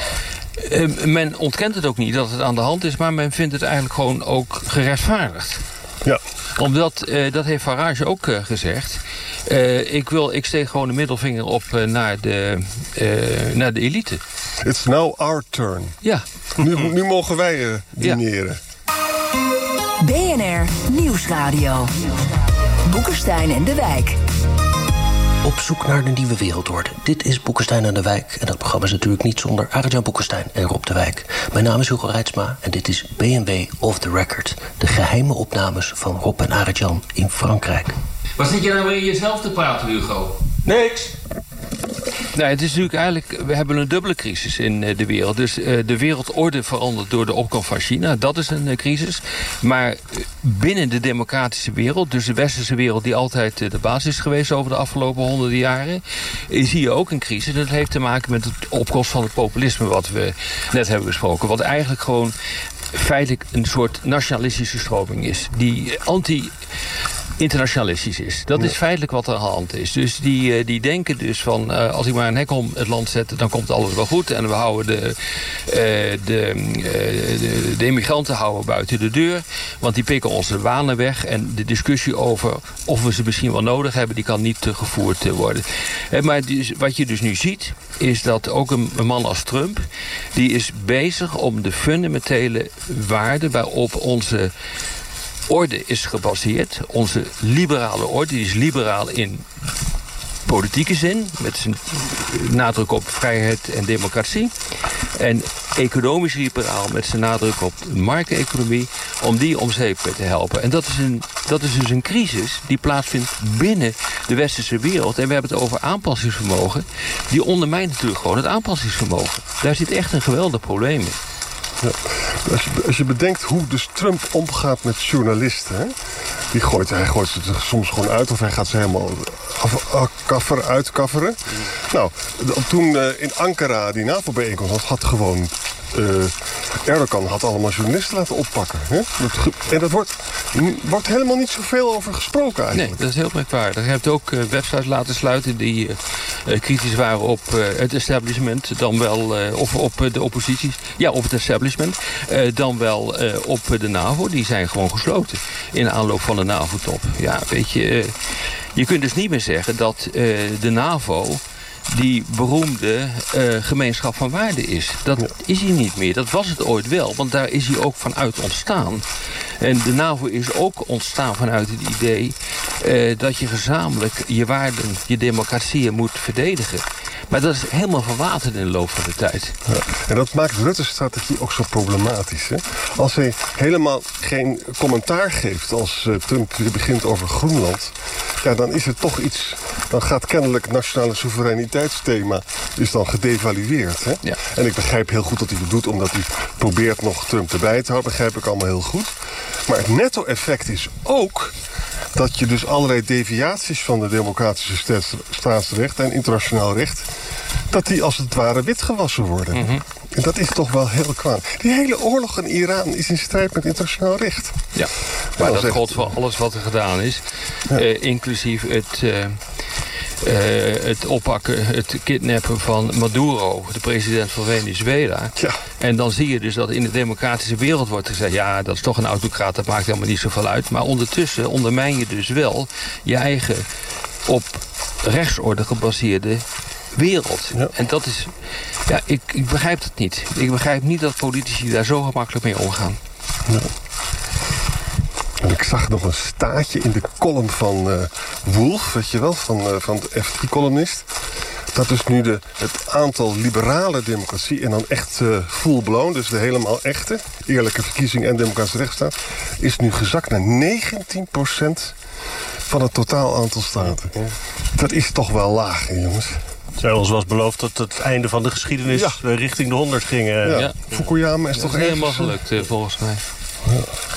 uh, men ontkent het ook niet dat het aan de hand is, maar men vindt het eigenlijk gewoon ook gerechtvaardigd. Ja. Omdat, uh, dat heeft Farage ook uh, gezegd. Uh, ik, wil, ik steek gewoon de middelvinger op uh, naar, de, uh, naar de elite. It's now our turn. Ja. Nu, nu mogen wij uh, dineren. B N R Nieuwsradio. Boekenstein en de Wijk. Op zoek naar de nieuwe wereldorde. Dit is Boekenstein en de Wijk. En dat programma is natuurlijk niet zonder Arend-Jan Boekenstein en Rob de Wijk. Mijn naam is Hugo Reitsma en dit is B N W Off the Record. De geheime opnames van Rob en Arend-Jan in Frankrijk. Wat zit je nou weer in jezelf te praten, Hugo? Niks. Nee, het is natuurlijk eigenlijk... We hebben een dubbele crisis in uh, de wereld. Dus uh, de wereldorde verandert door de opkomst van China. Dat is een uh, crisis. Maar uh, binnen de democratische wereld... dus de westerse wereld die altijd uh, de basis is geweest... over de afgelopen honderden jaren... Uh, zie je ook een crisis. Dat heeft te maken met het opkomst van het populisme... wat we net hebben besproken. Wat eigenlijk gewoon feitelijk een soort nationalistische stroming is. Die anti... internationalistisch is. Dat ja. is feitelijk wat er aan de hand is. Dus die, uh, die denken dus van, uh, als ik maar een hek om het land zet, dan komt alles wel goed. En we houden de, uh, de, uh, de, de immigranten houden buiten de deur. Want die pikken onze banen weg. En de discussie over of we ze misschien wel nodig hebben, die kan niet uh, gevoerd uh, worden. Uh, maar dus, wat je dus nu ziet, is dat ook een, een man als Trump, die is bezig om de fundamentele waarden waarop onze orde is gebaseerd, onze liberale orde, die is liberaal in politieke zin, met zijn nadruk op vrijheid en democratie, en economisch liberaal met zijn nadruk op markteconomie, om die om zeep te helpen. En dat is, een, dat is dus een crisis die plaatsvindt binnen de westerse wereld. En we hebben het over aanpassingsvermogen. Die ondermijnt natuurlijk gewoon het aanpassingsvermogen. Daar zit echt een geweldig probleem in. Ja. Als, je, als je bedenkt hoe dus Trump omgaat met journalisten, hè? Die gooit, hij gooit ze er soms gewoon uit of hij gaat ze helemaal af, kafferen, uitkafferen. Mm. Nou, toen uh, in Ankara die NAVO-bijeenkomst had, had gewoon Uh, Erdogan had allemaal journalisten laten oppakken. Hè? Dat, en dat wordt, wordt helemaal niet zoveel over gesproken eigenlijk. Nee, dat is heel merkwaardig. Je hebt ook uh, websites laten sluiten die uh, uh, kritisch waren op uh, het establishment, dan wel, uh, of op uh, de opposities. Ja, op het establishment. Uh, dan wel uh, op uh, de NAVO. Die zijn gewoon gesloten in aanloop van de NAVO-top. Ja, weet je, uh, je kunt dus niet meer zeggen dat uh, de NAVO die beroemde uh, gemeenschap van waarden is. Dat ja. is hij niet meer. Dat was het ooit wel, want daar is hij ook vanuit ontstaan. En de NAVO is ook ontstaan vanuit het idee uh, dat je gezamenlijk je waarden, je democratieën moet verdedigen. Maar dat is helemaal verwaterd in de loop van de tijd. Ja, en dat maakt Rutte's strategie ook zo problematisch. Hè? Als hij helemaal geen commentaar geeft als uh, Trump weer begint over Groenland, ja, dan is er toch iets. Dan gaat kennelijk het nationale soevereiniteitsthema is dan gedevalueerd. Hè? Ja. En ik begrijp heel goed dat hij dat doet, omdat hij probeert nog Trump erbij te houden. Begrijp ik allemaal heel goed. Maar het netto-effect is ook dat je dus allerlei deviaties van de democratische staatsrecht en internationaal recht, dat die als het ware witgewassen worden. Mm-hmm. En dat is toch wel heel kwaad. Die hele oorlog in Iran is in strijd met internationaal recht. Ja, maar dat, dat geldt voor alles wat er gedaan is. Ja. Uh, inclusief het, uh, uh, het oppakken, het kidnappen van Maduro, de president van Venezuela. Ja. En dan zie je dus dat in de democratische wereld wordt gezegd, ja, dat is toch een autocraat, dat maakt helemaal niet zoveel uit. Maar ondertussen ondermijn je dus wel je eigen op rechtsorde gebaseerde wereld. Ja. En dat is, ja, ik, ik begrijp dat niet. Ik begrijp niet dat politici daar zo gemakkelijk mee omgaan. Ja. En ik zag nog een staatje in de column van uh, Wolf, weet je wel, van, uh, van de F T-columnist. Dat is nu de, het aantal liberale democratie en dan echt uh, full-blown, dus de helemaal echte, eerlijke verkiezingen en democratische rechtsstaat, is nu gezakt naar negentien procent van het totaal aantal staten. Ja. Dat is toch wel laag, hè, jongens. Terwijl ons was beloofd dat het einde van de geschiedenis ja. richting de honderd ging. Uh, ja. Ja. Fukuyama is ja, toch is helemaal gelukt, uh, volgens mij. Ja.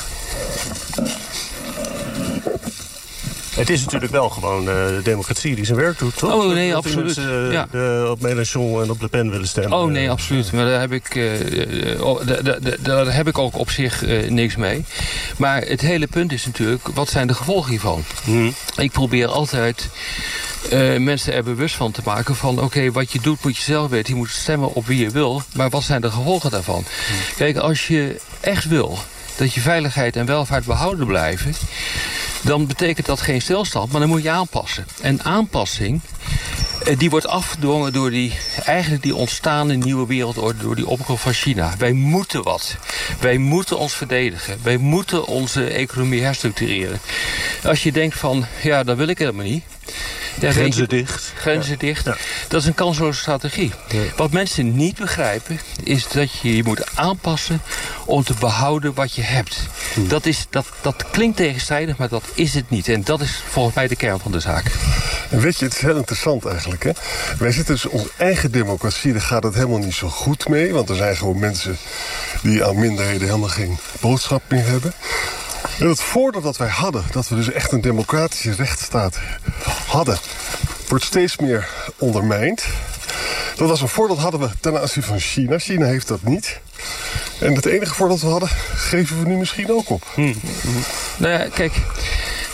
Het is natuurlijk wel gewoon uh, de democratie die zijn werk doet, toch? Oh nee, dat absoluut. Mensen, uh, ja. uh, op Mélenchon en op Le Pen willen stemmen. Oh nee, absoluut. Maar daar heb ik, uh, oh, daar, daar, daar heb ik ook op zich uh, niks mee. Maar het hele punt is natuurlijk, wat zijn de gevolgen hiervan? Hmm. Ik probeer altijd Uh, mensen er bewust van te maken van, oké, okay, wat je doet moet je zelf weten. Je moet stemmen op wie je wil, maar wat zijn de gevolgen daarvan? Hmm. Kijk, als je echt wil dat je veiligheid en welvaart behouden blijven, dan betekent dat geen stilstand, maar dan moet je aanpassen. En aanpassing, die wordt afgedwongen door die, eigenlijk die ontstaande nieuwe wereldorde, door die opkomst van China. Wij moeten wat. Wij moeten ons verdedigen. Wij moeten onze economie herstructureren. Als je denkt van, ja, dat wil ik helemaal niet. Ja, grenzen je, dicht. Grenzen ja. dicht. Ja. Dat is een kansloze strategie. Ja. Wat mensen niet begrijpen, is dat je je moet aanpassen om te behouden wat je hebt. Hm. Dat, is, dat, dat klinkt tegenstrijdig, maar dat is het niet. En dat is volgens mij de kern van de zaak. En weet je, het is heel interessant eigenlijk, hè? Wij zitten dus in onze eigen democratie, daar gaat het helemaal niet zo goed mee. Want er zijn gewoon mensen die aan minderheden helemaal geen boodschap meer hebben. En het voordeel dat wij hadden, dat we dus echt een democratische rechtsstaat hadden, wordt steeds meer ondermijnd. Dat was een voordeel hadden we ten aanzien van China. China heeft dat niet. En het enige voordeel dat we hadden, geven we nu misschien ook op. Hmm. Nou ja, kijk,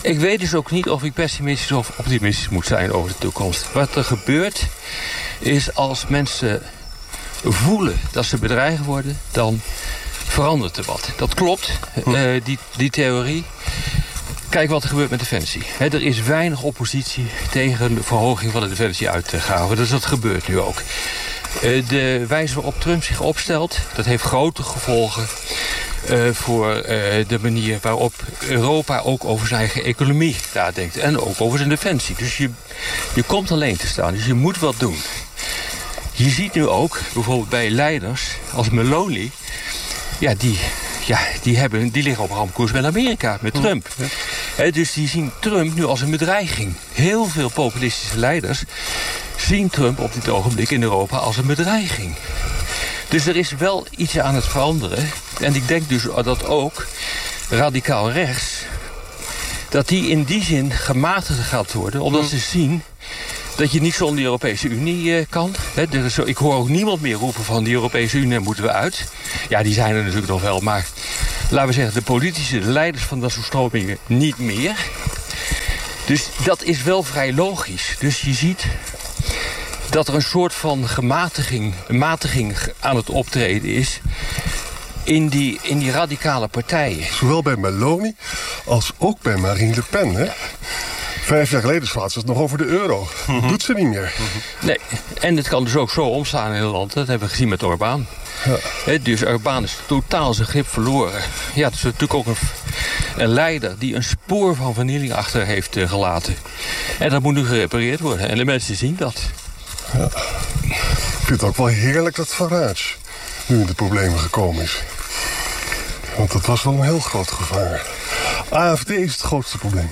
Ik weet dus ook niet of ik pessimistisch of optimistisch moet zijn over de toekomst. Wat er gebeurt is als mensen voelen dat ze bedreigd worden, dan verandert er wat. Dat klopt, uh, die, die theorie. Kijk wat er gebeurt met Defensie. He, er is weinig oppositie tegen de verhoging van de Defensieuitgaven. Dus dat gebeurt nu ook. Uh, de wijze waarop Trump zich opstelt, dat heeft grote gevolgen uh, voor uh, de manier waarop Europa ook over zijn eigen economie nadenkt. En ook over zijn defensie. Dus je, je komt alleen te staan, dus je moet wat doen. Je ziet nu ook, bijvoorbeeld bij leiders als Meloni, ja, die, ja, die, hebben, die liggen op ramkoers met Amerika, met Trump. Ja. He, dus die zien Trump nu als een bedreiging. Heel veel populistische leiders zien Trump op dit ogenblik in Europa als een bedreiging. Dus er is wel iets aan het veranderen. En ik denk dus dat ook radicaal rechts, dat die in die zin gematigd gaat worden, omdat ze zien dat je niet zonder de Europese Unie uh, kan. He, er is, ik hoor ook niemand meer roepen van de Europese Unie moeten we uit. Ja, die zijn er natuurlijk nog wel, maar laten we zeggen, de politische de leiders van dat soort stromingen niet meer. Dus dat is wel vrij logisch. Dus je ziet dat er een soort van gematiging, matiging aan het optreden is in die, in die radicale partijen. Zowel bij Meloni als ook bij Marine Le Pen, hè? Vijf jaar geleden slaat ze het nog over de euro. Dat mm-hmm. doet ze niet meer. Mm-hmm. Nee, en het kan dus ook zo omslaan in het land. Dat hebben we gezien met Orbán. Ja. He, dus Orbán is totaal zijn grip verloren. Ja, het is natuurlijk ook een, een leider die een spoor van vernieling achter heeft uh, gelaten. En dat moet nu gerepareerd worden. En de mensen zien dat. Ja. Ik vind het ook wel heerlijk dat Farage nu in de problemen gekomen is. Want dat was wel een heel groot gevaar. A F D is het grootste probleem.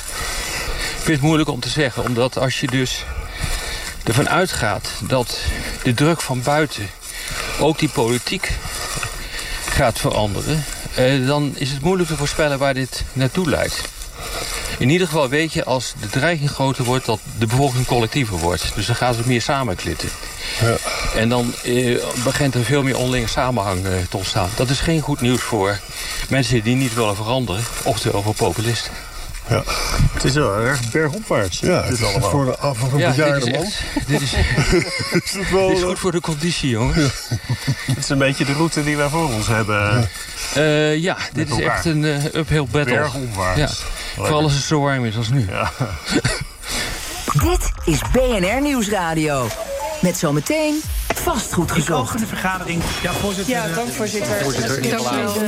Ik vind het moeilijk om te zeggen, omdat als je dus ervan uitgaat dat de druk van buiten ook die politiek gaat veranderen, eh, dan is het moeilijk te voorspellen waar dit naartoe leidt. In ieder geval weet je als de dreiging groter wordt dat de bevolking collectiever wordt. Dus dan gaan ze meer samenklitten. Ja. En dan eh, begint er veel meer onderlinge samenhang eh, te ontstaan. Dat is geen goed nieuws voor mensen die niet willen veranderen, oftewel voor populisten. Ja. Het is wel erg bergopwaarts. Ja, het is allemaal voor de af van een ja, bejaarde man. Dit is, is, het wel, dit is goed voor de conditie, jongens. Ja. Het is een beetje de route die wij voor ons hebben. Ja, uh, ja dit is echt een uh, uphill battle. Bergopwaarts. Ja. Vooral als het zo warm is als nu. Ja. Dit is B N R Nieuwsradio. Met zometeen vastgoed gezocht. Ik open de vergadering. Ja, voorzitter. Ja, dank voorzitter. Voorzitter. Dank u wel.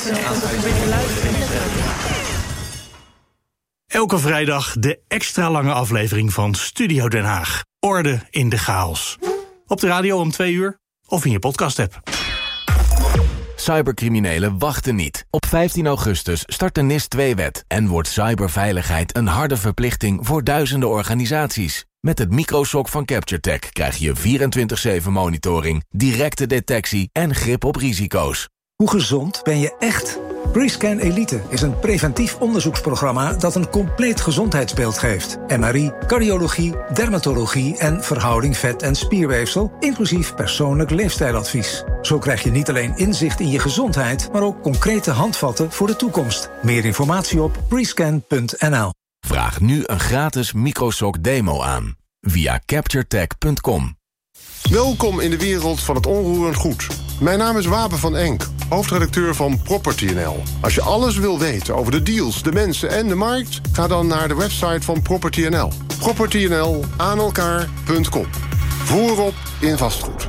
Elke vrijdag de extra lange aflevering van Studio Den Haag. Orde in de chaos. Op de radio om twee uur of in je podcast-app. Cybercriminelen wachten niet. Op vijftien augustus start de N I S twee wet... en wordt cyberveiligheid een harde verplichting voor duizenden organisaties. Met het microshock van CaptureTech krijg je vierentwintig zeven monitoring... directe detectie en grip op risico's. Hoe gezond ben je echt? Rescan Elite is een preventief onderzoeksprogramma dat een compleet gezondheidsbeeld geeft. M R I, cardiologie, dermatologie en verhouding vet- en spierweefsel, inclusief persoonlijk leefstijladvies. Zo krijg je niet alleen inzicht in je gezondheid, maar ook concrete handvatten voor de toekomst. Meer informatie op rescan punt n l. Vraag nu een gratis microshock demo aan via capturetech punt com. Welkom in de wereld van het onroerend goed. Mijn naam is Wapen van Enk, hoofdredacteur van Property N L. Als je alles wil weten over de deals, de mensen en de markt... ga dan naar de website van Property N L. Property N L aan elkaar punt com. Voorop in vastgoed.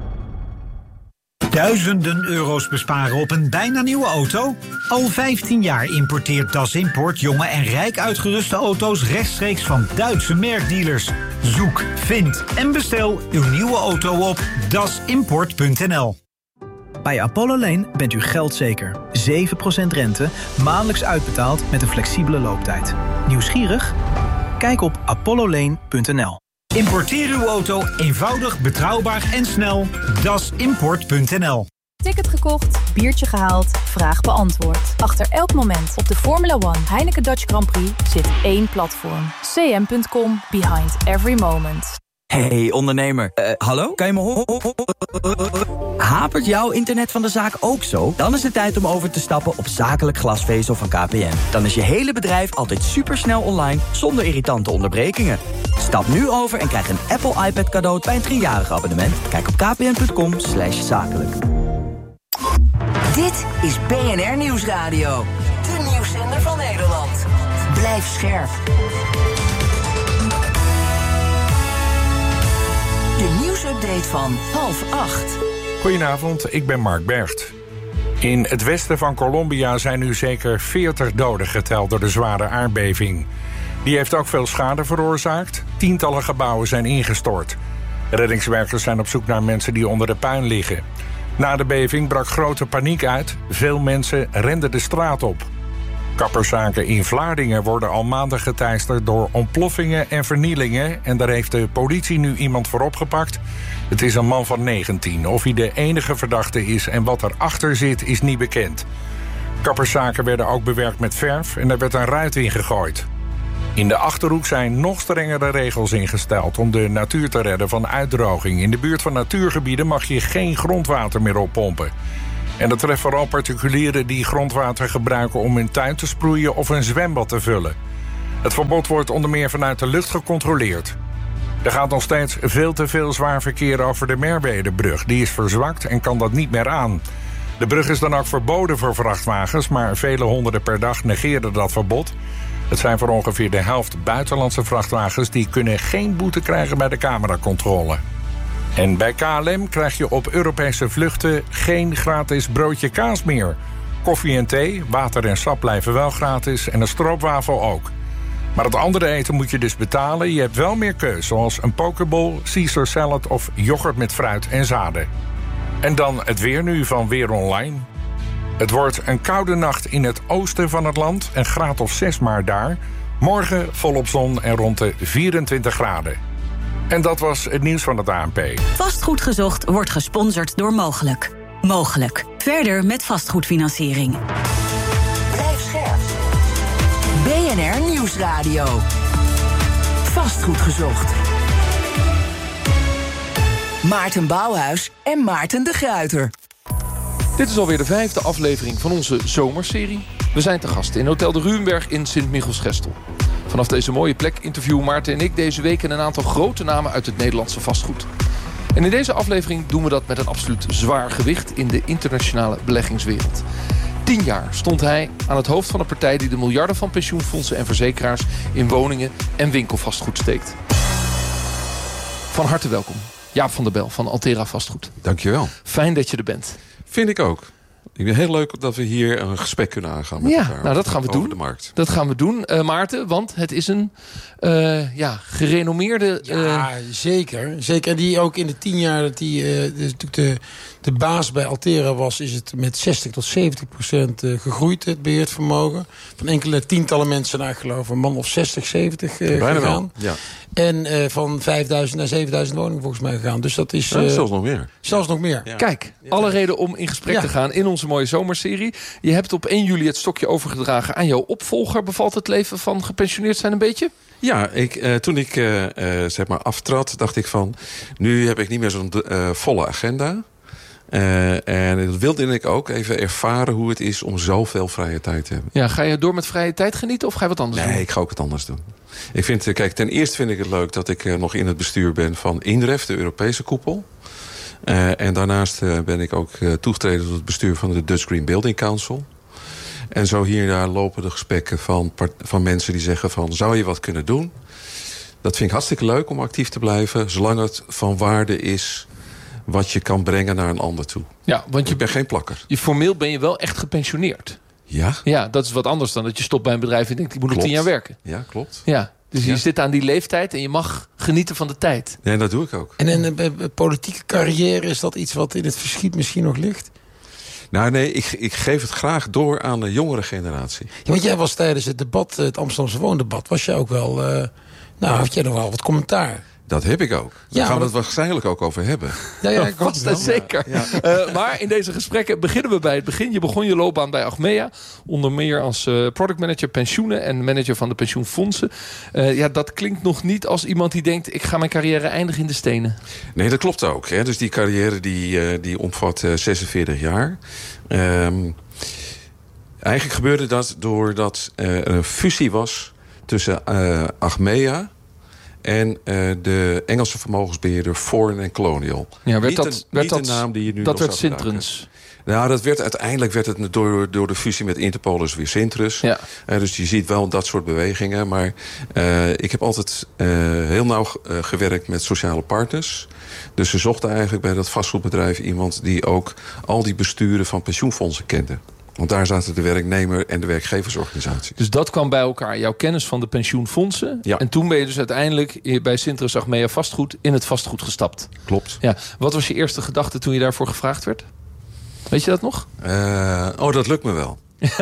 Duizenden euro's besparen op een bijna nieuwe auto? Al vijftien jaar importeert Das Import jonge en rijk uitgeruste auto's rechtstreeks van Duitse merkdealers. Zoek, vind en bestel uw nieuwe auto op das import punt n l. Bij Apollo Lane bent u geldzeker. zeven procent rente, maandelijks uitbetaald met een flexibele looptijd. Nieuwsgierig? Kijk op apollo lane punt n l. Importeer uw auto eenvoudig, betrouwbaar en snel. das import punt n l. Ticket gekocht, biertje gehaald, vraag beantwoord. Achter elk moment op de Formula One Heineken Dutch Grand Prix zit één platform. c m punt com, behind every moment. Hey ondernemer, uh, hallo? Kan je me horen? Hapert jouw internet van de zaak ook zo? Dan is het tijd om over te stappen op zakelijk glasvezel van K P N. Dan is je hele bedrijf altijd supersnel online, zonder irritante onderbrekingen. Stap nu over en krijg een Apple iPad cadeau bij een driejarig abonnement. Kijk op kpn.com slash zakelijk. Dit is B N R Nieuwsradio. De nieuwszender van Nederland. Blijf scherp. De nieuwsupdate van half acht. Goedenavond, ik ben Mark Bergt. In het westen van Colombia zijn nu zeker veertig doden geteld door de zware aardbeving. Die heeft ook veel schade veroorzaakt. Tientallen gebouwen zijn ingestort. Reddingswerkers zijn op zoek naar mensen die onder de puin liggen. Na de beving brak grote paniek uit. Veel mensen renden de straat op. Kapperszaken in Vlaardingen worden al maanden geteisterd door ontploffingen en vernielingen. En daar heeft de politie nu iemand voor opgepakt. Het is een man van negentien. Of hij de enige verdachte is en wat erachter zit, is niet bekend. Kapperszaken werden ook bewerkt met verf en er werd een ruit in gegooid. In de Achterhoek zijn nog strengere regels ingesteld om de natuur te redden van uitdroging. In de buurt van natuurgebieden mag je geen grondwater meer oppompen. En dat treft vooral particulieren die grondwater gebruiken om hun tuin te sproeien of een zwembad te vullen. Het verbod wordt onder meer vanuit de lucht gecontroleerd. Er gaat nog steeds veel te veel zwaar verkeer over de Merwedebrug. Die is verzwakt en kan dat niet meer aan. De brug is dan ook verboden voor vrachtwagens, maar vele honderden per dag negeren dat verbod. Het zijn voor ongeveer de helft buitenlandse vrachtwagens, die kunnen geen boete krijgen bij de cameracontrole. En bij K L M krijg je op Europese vluchten geen gratis broodje kaas meer. Koffie en thee, water en sap blijven wel gratis en een stroopwafel ook. Maar het andere eten moet je dus betalen. Je hebt wel meer keus, zoals een pokeball, Caesar salad of yoghurt met fruit en zaden. En dan het weer nu van Weer Online. Het wordt een koude nacht in het oosten van het land, een graad of zes maar daar. Morgen volop zon en rond de vierentwintig graden. En dat was het nieuws van het A N P. Vastgoed gezocht wordt gesponsord door Mogelijk. Mogelijk. Verder met vastgoedfinanciering. Blijf scherp. B N R Nieuwsradio. Vastgoed gezocht. Maarten Bouwhuis en Maarten de Gruyter. Dit is alweer de vijfde aflevering van onze zomerserie. We zijn te gast in Hotel de Ruwenberg in Sint-Michielsgestel. Vanaf deze mooie plek interviewen Maarten en ik deze week een aantal grote namen uit het Nederlandse vastgoed. En in deze aflevering doen we dat met een absoluut zwaar gewicht in de internationale beleggingswereld. Tien jaar stond hij aan het hoofd van een partij die de miljarden van pensioenfondsen en verzekeraars in woningen en winkelvastgoed steekt. Van harte welkom, Jaap van der Bel van Altera Vastgoed. Dankjewel. Fijn dat je er bent. Vind ik ook. Ik vind het heel leuk dat we hier een gesprek kunnen aangaan met ja, elkaar. Nou, dat gaan we over doen. de markt. Dat gaan we doen, uh, Maarten, want het is een uh, ja, gerenommeerde... Uh... Ja, zeker. Zeker. En die ook in de tien jaar dat die uh, natuurlijk de, de baas bij Altera was, is het met zestig tot zeventig procent uh, gegroeid, het beheerd vermogen. Van enkele tientallen mensen naar, ik geloof, een man of zestig, zeventig uh, Bijna gegaan. wel, ja. En uh, van vijfduizend naar zevenduizend woningen volgens mij gegaan. Dus dat is... Uh, ja, zelfs nog meer. Zelfs nog meer. Ja. Kijk, alle reden om in gesprek ja. te gaan in onze mooie zomerserie. Je hebt op één juli het stokje overgedragen aan jouw opvolger. Bevalt het leven van gepensioneerd zijn een beetje? Ja, ik, uh, toen ik uh, uh, zeg maar aftrad, dacht ik van... nu heb ik niet meer zo'n uh, volle agenda. Uh, en dat wilde ik ook even ervaren hoe het is om zoveel vrije tijd te hebben. Ja, ga je door met vrije tijd genieten of ga je wat anders nee, doen? Nee, ik ga ook wat anders doen. Ik vind, kijk, ten eerste vind ik het leuk dat ik uh, nog in het bestuur ben van INREF, de Europese koepel. Uh, en daarnaast uh, ben ik ook uh, toegetreden tot het bestuur van de Dutch Green Building Council. En zo hier en daar lopen de gesprekken van, van mensen die zeggen van... zou je wat kunnen doen? Dat vind ik hartstikke leuk om actief te blijven... zolang het van waarde is wat je kan brengen naar een ander toe. Ja, want je, ik ben geen plakker. Je, formeel ben je wel echt gepensioneerd. Ja. Ja, dat is wat anders dan dat je stopt bij een bedrijf... en denkt, ik moet nog tien jaar werken. Ja, klopt. Ja. Dus je ja. zit aan die leeftijd en je mag genieten van de tijd. Nee, dat doe ik ook. En een uh, politieke carrière, is dat iets wat in het verschiet misschien nog ligt? Nou nee, ik, ik geef het graag door aan de jongere generatie. Ja, want jij was tijdens het debat, het Amsterdamse woondebat... was jij ook wel, uh, nou had jij nog wel wat commentaar. Dat heb ik ook. Daar Ja, gaan we maar het waarschijnlijk ook over hebben. Ja, ja, ik hoop Vast het en wel. zeker. Uh, maar in deze gesprekken beginnen we bij het begin. Je begon je loopbaan bij Achmea. Onder meer als uh, productmanager pensioenen en manager van de pensioenfondsen. Uh, ja, dat klinkt nog niet als iemand die denkt, ik ga mijn carrière eindigen in de stenen. Nee, dat klopt ook. Hè. Dus die carrière die, uh, die omvat uh, zesenveertig jaar. Um, eigenlijk gebeurde dat doordat uh, er een fusie was tussen uh, Achmea en uh, de Engelse vermogensbeheerder Foreign and Colonial. Ja, werd niet dat, een, werd niet dat, een naam die je nu dat nog werd zou Sintrens. Nou, dat werd, uiteindelijk werd het door, door de fusie met Interpol dus weer Sintrus. Ja. Uh, dus je ziet wel dat soort bewegingen. Maar uh, ik heb altijd uh, heel nauw uh, gewerkt met sociale partners. Dus ze zochten eigenlijk bij dat vastgoedbedrijf iemand die ook al die besturen van pensioenfondsen kende. Want daar zaten de werknemer- en de werkgeversorganisaties. Dus dat kwam bij elkaar. Jouw kennis van de pensioenfondsen. Ja. En toen ben je dus uiteindelijk bij Sintrus Achmea Vastgoed in het vastgoed gestapt. Klopt. Ja. Wat was je eerste gedachte toen je daarvoor gevraagd werd? Weet je dat nog? Uh, oh, dat lukt me wel.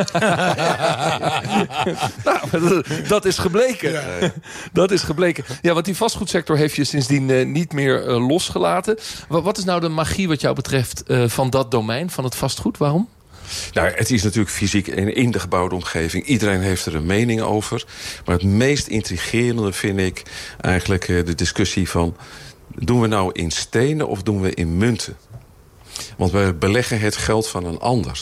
Nou, dat is gebleken. Ja. Dat is gebleken. Ja, want die vastgoedsector heeft je sindsdien uh, niet meer uh, losgelaten. Wat, wat is nou de magie wat jou betreft uh, van dat domein, van het vastgoed? Waarom? Nou, het is natuurlijk fysiek en in de gebouwde omgeving. Iedereen heeft er een mening over. Maar het meest intrigerende vind ik eigenlijk uh, de discussie van, doen we nou in stenen of doen we in munten? Want we beleggen het geld van een ander.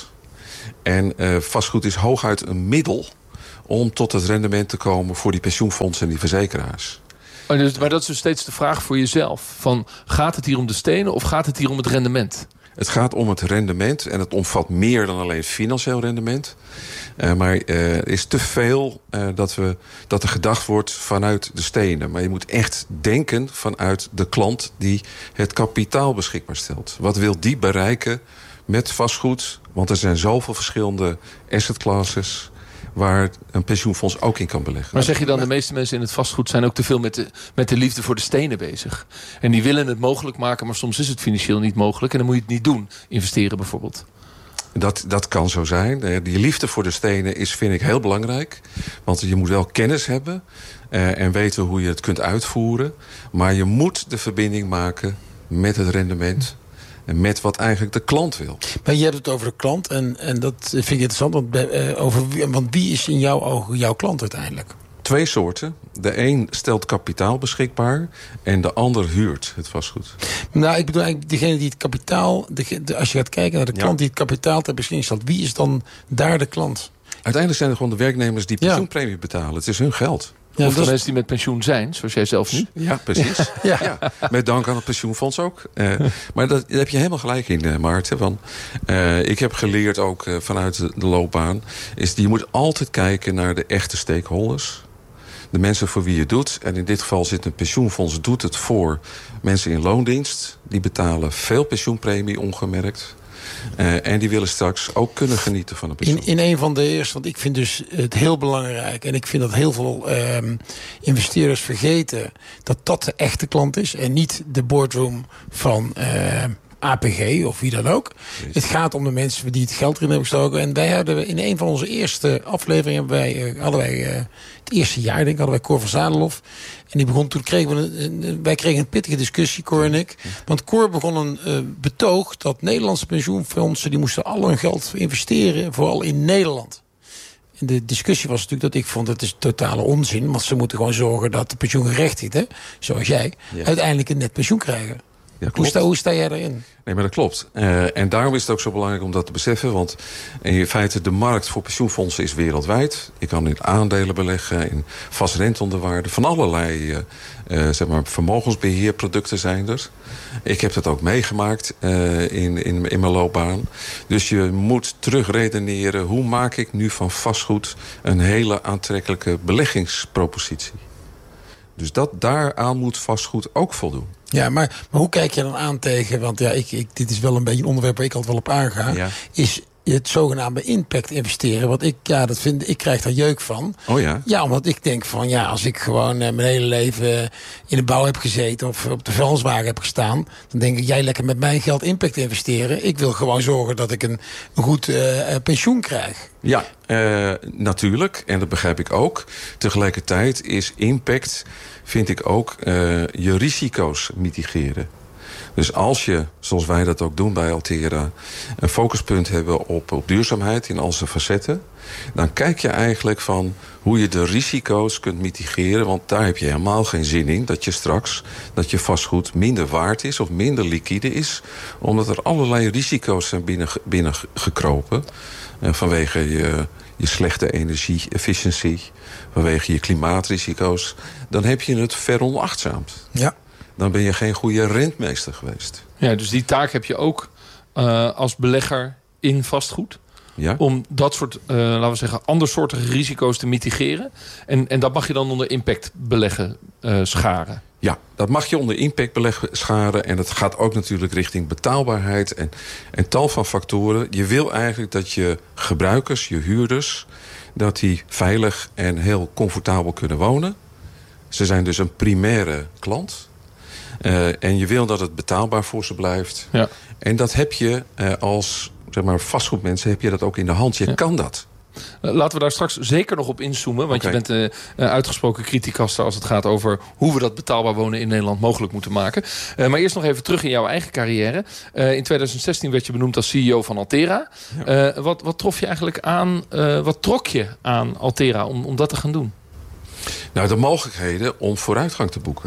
En uh, vastgoed is hooguit een middel om tot het rendement te komen voor die pensioenfondsen en die verzekeraars. Maar, dus, maar dat is dus steeds de vraag voor jezelf. Van, gaat het hier om de stenen of gaat het hier om het rendement? Het gaat om het rendement en het omvat meer dan alleen financieel rendement. Uh, maar uh, er is te veel uh, dat, we, dat er gedacht wordt vanuit de stenen. Maar je moet echt denken vanuit de klant die het kapitaal beschikbaar stelt. Wat wil die bereiken met vastgoed? Want er zijn zoveel verschillende asset classes waar een pensioenfonds ook in kan beleggen. Maar zeg je dan, de meeste mensen in het vastgoed zijn ook te veel met de, met de liefde voor de stenen bezig. En die willen het mogelijk maken, maar soms is het financieel niet mogelijk. En dan moet je het niet doen. Investeren bijvoorbeeld. Dat, dat kan zo zijn. Die liefde voor de stenen is, vind ik, heel belangrijk. Want je moet wel kennis hebben uh, en weten hoe je het kunt uitvoeren. Maar je moet de verbinding maken met het rendement en met wat eigenlijk de klant wil. Maar je hebt het over de klant en, en dat vind ik interessant. Want, uh, over, want wie is in jouw ogen jouw klant uiteindelijk? Twee soorten. De een stelt kapitaal beschikbaar en de ander huurt het vastgoed. Nou, ik bedoel eigenlijk degene die het kapitaal, de, de, als je gaat kijken naar de klant ja. die het kapitaal ter beschikking stelt, wie is dan daar de klant? Uiteindelijk zijn het gewoon de werknemers die pensioenpremie ja. betalen. Het is hun geld. Ja, of de mensen die met pensioen zijn, zoals jij zelf nu. Ja, precies. Ja. Ja. Met dank aan het pensioenfonds ook. Uh, maar dat, daar heb je helemaal gelijk in, uh, Maarten. Van, uh, ik heb geleerd ook uh, vanuit de, de loopbaan, is je moet altijd kijken naar de echte stakeholders. De mensen voor wie je het doet. En in dit geval zit een pensioenfonds, doet het voor mensen in loondienst. Die betalen veel pensioenpremie ongemerkt. Uh, en die willen straks ook kunnen genieten van een pensioen. In, in een van de eerste, want ik vind dus het heel belangrijk, en ik vind dat heel veel uh, investeerders vergeten dat dat de echte klant is en niet de boardroom van uh, A P G of wie dan ook. Precies. Het gaat om de mensen die het geld erin hebben gestoken. En wij hadden in een van onze eerste afleveringen hebben wij, uh, hadden wij uh, het eerste jaar, denk ik, hadden wij Cor van Zadelof. En die begon, toen kregen we een, een, wij kregen een pittige discussie, Cor en ik. Want Cor begon een uh, betoog dat Nederlandse pensioenfondsen, die moesten al hun geld investeren, vooral in Nederland. En de discussie was natuurlijk dat ik vond, dat is totale onzin. Want ze moeten gewoon zorgen dat de pensioengerechtigden, zoals jij, ja. uiteindelijk een net pensioen krijgen. Ja, hoe, sta, hoe sta jij daarin? Nee, maar dat klopt. Uh, en daarom is het ook zo belangrijk om dat te beseffen. Want in feite de markt voor pensioenfondsen is wereldwijd. Je kan in aandelen beleggen, in vastrenteonderwaarde. Van allerlei uh, uh, zeg maar vermogensbeheerproducten zijn er. Ik heb dat ook meegemaakt uh, in, in, in mijn loopbaan. Dus je moet terugredeneren. Hoe maak ik nu van vastgoed een hele aantrekkelijke beleggingspropositie? Dus dat daaraan moet vastgoed ook voldoen. Ja, maar, maar hoe kijk je dan aan tegen, want ja, ik, ik, dit is wel een beetje een onderwerp waar ik altijd wel op aanga, ja. is het zogenaamde impact investeren. Want ik, ja, dat vind, ik krijg daar jeuk van. Oh ja? Ja, omdat ik denk van, ja, als ik gewoon uh, mijn hele leven in de bouw heb gezeten of op de vuilniswagen heb gestaan, dan denk ik, jij lekker met mijn geld impact investeren. Ik wil gewoon zorgen dat ik een, een goed uh, pensioen krijg. Ja, uh, natuurlijk. En dat begrijp ik ook. Tegelijkertijd is impact, vind ik ook, uh, je risico's mitigeren. Dus als je, zoals wij dat ook doen bij Altera, een focuspunt hebben op, op duurzaamheid in al zijn facetten, dan kijk je eigenlijk van hoe je de risico's kunt mitigeren. Want daar heb je helemaal geen zin in dat je straks, dat je vastgoed minder waard is of minder liquide is. Omdat er allerlei risico's zijn binnen, binnengekropen. Uh, vanwege je, je slechte energie-efficiëntie, vanwege je klimaatrisico's. Dan heb je het veronachtzaamd. Ja. Dan ben je geen goede rentmeester geweest. Ja, dus die taak heb je ook uh, als belegger in vastgoed. Ja. Om dat soort, uh, laten we zeggen, andersoortige risico's te mitigeren. En, en dat mag je dan onder impact beleggen uh, scharen. Ja, dat mag je onder impact beleggen scharen. En dat gaat ook natuurlijk richting betaalbaarheid en, en tal van factoren. Je wil eigenlijk dat je gebruikers, je huurders, dat die veilig en heel comfortabel kunnen wonen. Ze zijn dus een primaire klant. Uh, en je wil dat het betaalbaar voor ze blijft. Ja. En dat heb je uh, als zeg maar, vastgoedmensen, heb je dat ook in de hand. Je ja. kan dat. Laten we daar straks zeker nog op inzoomen. Want okay. je bent uh, uitgesproken criticaster als het gaat over hoe we dat betaalbaar wonen in Nederland mogelijk moeten maken. Uh, maar eerst nog even terug in jouw eigen carrière. Uh, in tweeduizend zestien werd je benoemd als C E O van Altera. Ja. Uh, wat, wat trof je eigenlijk aan, uh, wat trok je aan Altera om, om dat te gaan doen? Nou, de mogelijkheden om vooruitgang te boeken.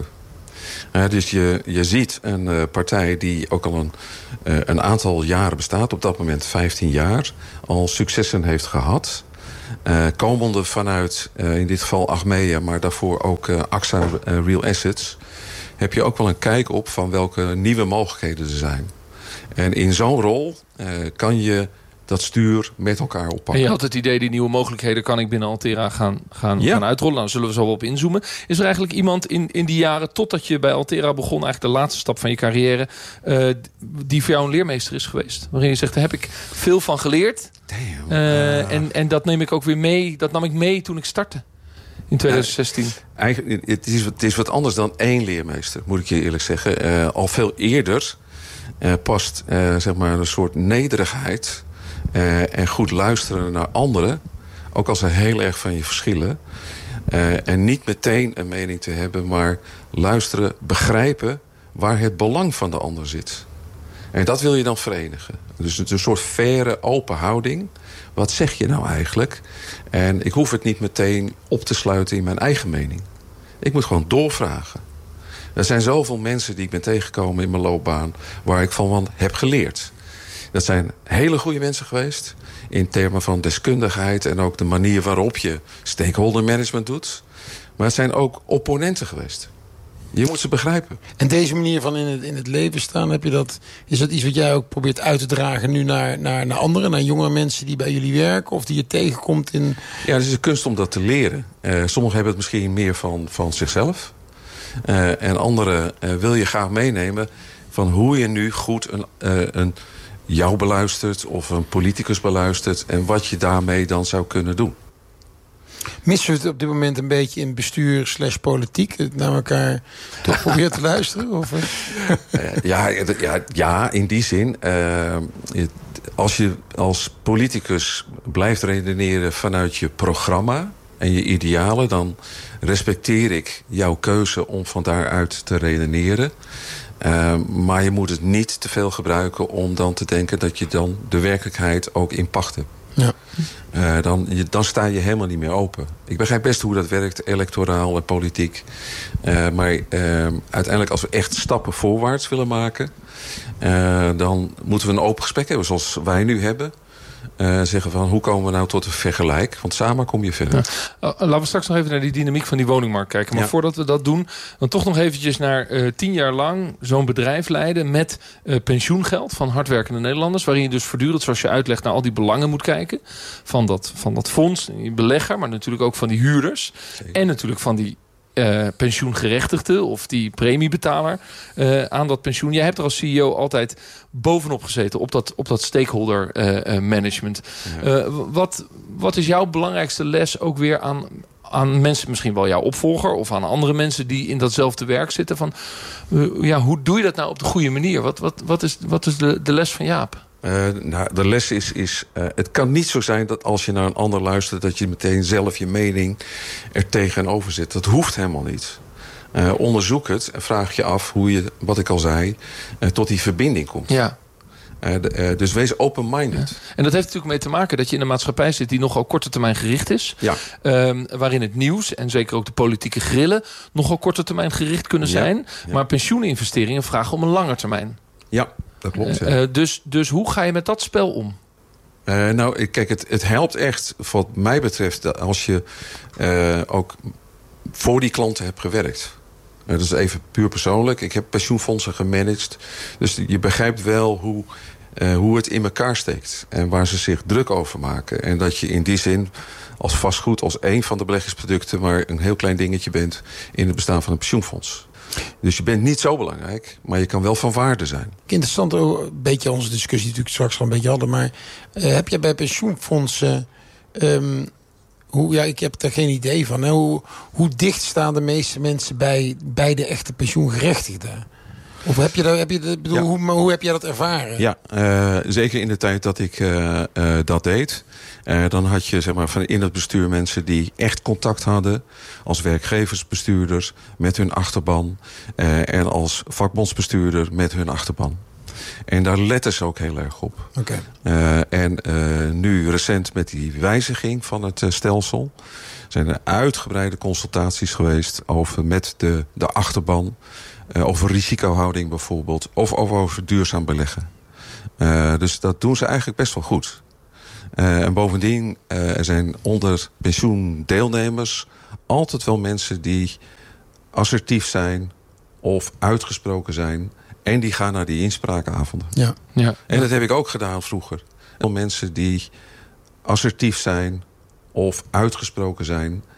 Uh, dus je, je ziet een uh, partij die ook al een, uh, een aantal jaren bestaat, op dat moment vijftien jaar, al successen heeft gehad. Uh, komende vanuit, uh, in dit geval Achmea, maar daarvoor ook uh, A X A uh, Real Assets, heb je ook wel een kijk op van welke nieuwe mogelijkheden er zijn. En in zo'n rol uh, kan je dat stuur met elkaar oppakken. En je had het idee, die nieuwe mogelijkheden kan ik binnen Altera gaan, gaan, ja. gaan uitrollen. Nou, daar zullen we zo op inzoomen. Is er eigenlijk iemand in, in die jaren, totdat je bij Altera begon, eigenlijk de laatste stap van je carrière, uh, die voor jou een leermeester is geweest? Waarin je zegt, daar heb ik veel van geleerd. Damn. Uh, uh. En, en dat neem ik ook weer mee, dat nam ik mee toen ik startte. In tweeduizend zestien. Uh, eigenlijk, het is, het is wat anders dan één leermeester, moet ik je eerlijk zeggen. Uh, al veel eerder uh, past uh, zeg maar een soort nederigheid Uh, en goed luisteren naar anderen, ook als ze heel erg van je verschillen. Uh, en niet meteen een mening te hebben, maar luisteren, begrijpen waar het belang van de ander zit. En dat wil je dan verenigen. Dus het is een soort faire, open houding. Wat zeg je nou eigenlijk? En ik hoef het niet meteen op te sluiten in mijn eigen mening. Ik moet gewoon doorvragen. Er zijn zoveel mensen die ik ben tegengekomen in mijn loopbaan waar ik van heb geleerd. Dat zijn hele goede mensen geweest in termen van deskundigheid en ook de manier waarop je stakeholder management doet. Maar het zijn ook opponenten geweest. Je moet ze begrijpen. En deze manier van in het, in het leven staan, heb je dat, is dat iets wat jij ook probeert uit te dragen nu naar, naar, naar anderen, naar jongere mensen die bij jullie werken of die je tegenkomt in? Ja, het is een kunst om dat te leren. Uh, sommigen hebben het misschien meer van, van zichzelf. Uh, en anderen uh, wil je graag meenemen van hoe je nu goed een, uh, een jou beluistert of een politicus beluistert en wat je daarmee dan zou kunnen doen. Missen we het op dit moment een beetje in bestuur slash politiek? Naar elkaar toch proberen te luisteren? Of? Uh, ja, ja, ja, in die zin. Uh, als je als politicus blijft redeneren vanuit je programma en je idealen, dan respecteer ik jouw keuze om van daaruit te redeneren. Uh, maar je moet het niet te veel gebruiken om dan te denken dat je dan de werkelijkheid ook in pacht hebt. Ja. Uh, dan, je, dan sta je helemaal niet meer open. Ik begrijp best hoe dat werkt, electoraal en politiek. Uh, maar uh, uiteindelijk als we echt stappen voorwaarts willen maken, Uh, dan moeten we een open gesprek hebben zoals wij nu hebben. Uh, zeggen van hoe komen we nou tot een vergelijk? Want samen kom je verder. Ja. Uh, laten we straks nog even naar die dynamiek van die woningmarkt kijken. Maar ja. voordat we dat doen, dan toch nog eventjes naar uh, tien jaar lang zo'n bedrijf leiden met uh, pensioengeld van hardwerkende Nederlanders. Waarin je dus voortdurend, zoals je uitlegt, naar al die belangen moet kijken. Van dat, van dat fonds, die belegger, maar natuurlijk ook van die huurders. Zeker. En natuurlijk van die uh, pensioengerechtigde of die premiebetaler uh, aan dat pensioen. Jij hebt er als C E O altijd bovenop gezeten op dat, op dat stakeholder uh, uh, management. Ja. Uh, wat, wat is jouw belangrijkste les ook weer aan, aan mensen, misschien wel jouw opvolger of aan andere mensen die in datzelfde werk zitten? Van, uh, ja, hoe doe je dat nou op de goede manier? Wat, wat, wat is, wat is de, de les van Jaap? Uh, nou, de les is, is uh, het kan niet zo zijn dat als je naar een ander luistert, dat je meteen zelf je mening er tegenover zet. Dat hoeft helemaal niet. Uh, onderzoek het en vraag je af hoe je, wat ik al zei, uh, tot die verbinding komt. Ja. Uh, de, uh, dus wees open-minded. Ja. En dat heeft natuurlijk mee te maken dat je in een maatschappij zit die nogal korte termijn gericht is. Ja. Um, waarin het nieuws en zeker ook de politieke grillen nogal korte termijn gericht kunnen zijn. Ja. Ja. Maar pensioeninvesteringen vragen om een lange termijn. Ja, dat klopt. Ja. Uh, dus, dus hoe ga je met dat spel om? Uh, nou, kijk, het, het helpt echt wat mij betreft als je uh, ook voor die klanten hebt gewerkt. Uh, dat is even puur persoonlijk. Ik heb pensioenfondsen gemanaged. Dus je begrijpt wel hoe, uh, hoe het in elkaar steekt. En waar ze zich druk over maken. En dat je in die zin als vastgoed, als één van de beleggingsproducten, maar een heel klein dingetje bent in het bestaan van een pensioenfonds. Dus je bent niet zo belangrijk, maar je kan wel van waarde zijn. Interessant, een beetje onze discussie natuurlijk straks al een beetje hadden. Maar uh, heb je bij pensioenfondsen, um, hoe, ja, ik heb daar geen idee van. Hè? Hoe, hoe dicht staan de meeste mensen bij, bij de echte pensioengerechtigden? Of heb je dat, heb je dat, bedoel, ja. hoe, hoe heb jij dat ervaren? Ja, uh, zeker in de tijd dat ik uh, uh, dat deed. Uh, dan had je zeg maar, van in het bestuur mensen die echt contact hadden als werkgeversbestuurders met hun achterban. Uh, en als vakbondsbestuurder met hun achterban. En daar letten ze ook heel erg op. Okay. Uh, en uh, nu recent met die wijziging van het uh, stelsel zijn er uitgebreide consultaties geweest over met de, de achterban. Uh, over risicohouding bijvoorbeeld. Of over, over duurzaam beleggen. Uh, dus dat doen ze eigenlijk best wel goed. Uh, en bovendien, uh, er zijn onder pensioendeelnemers altijd wel mensen die assertief zijn of uitgesproken zijn. En die gaan naar die inspraakavonden. Ja. Ja. En dat heb ik ook gedaan vroeger. Mensen die assertief zijn of uitgesproken zijn.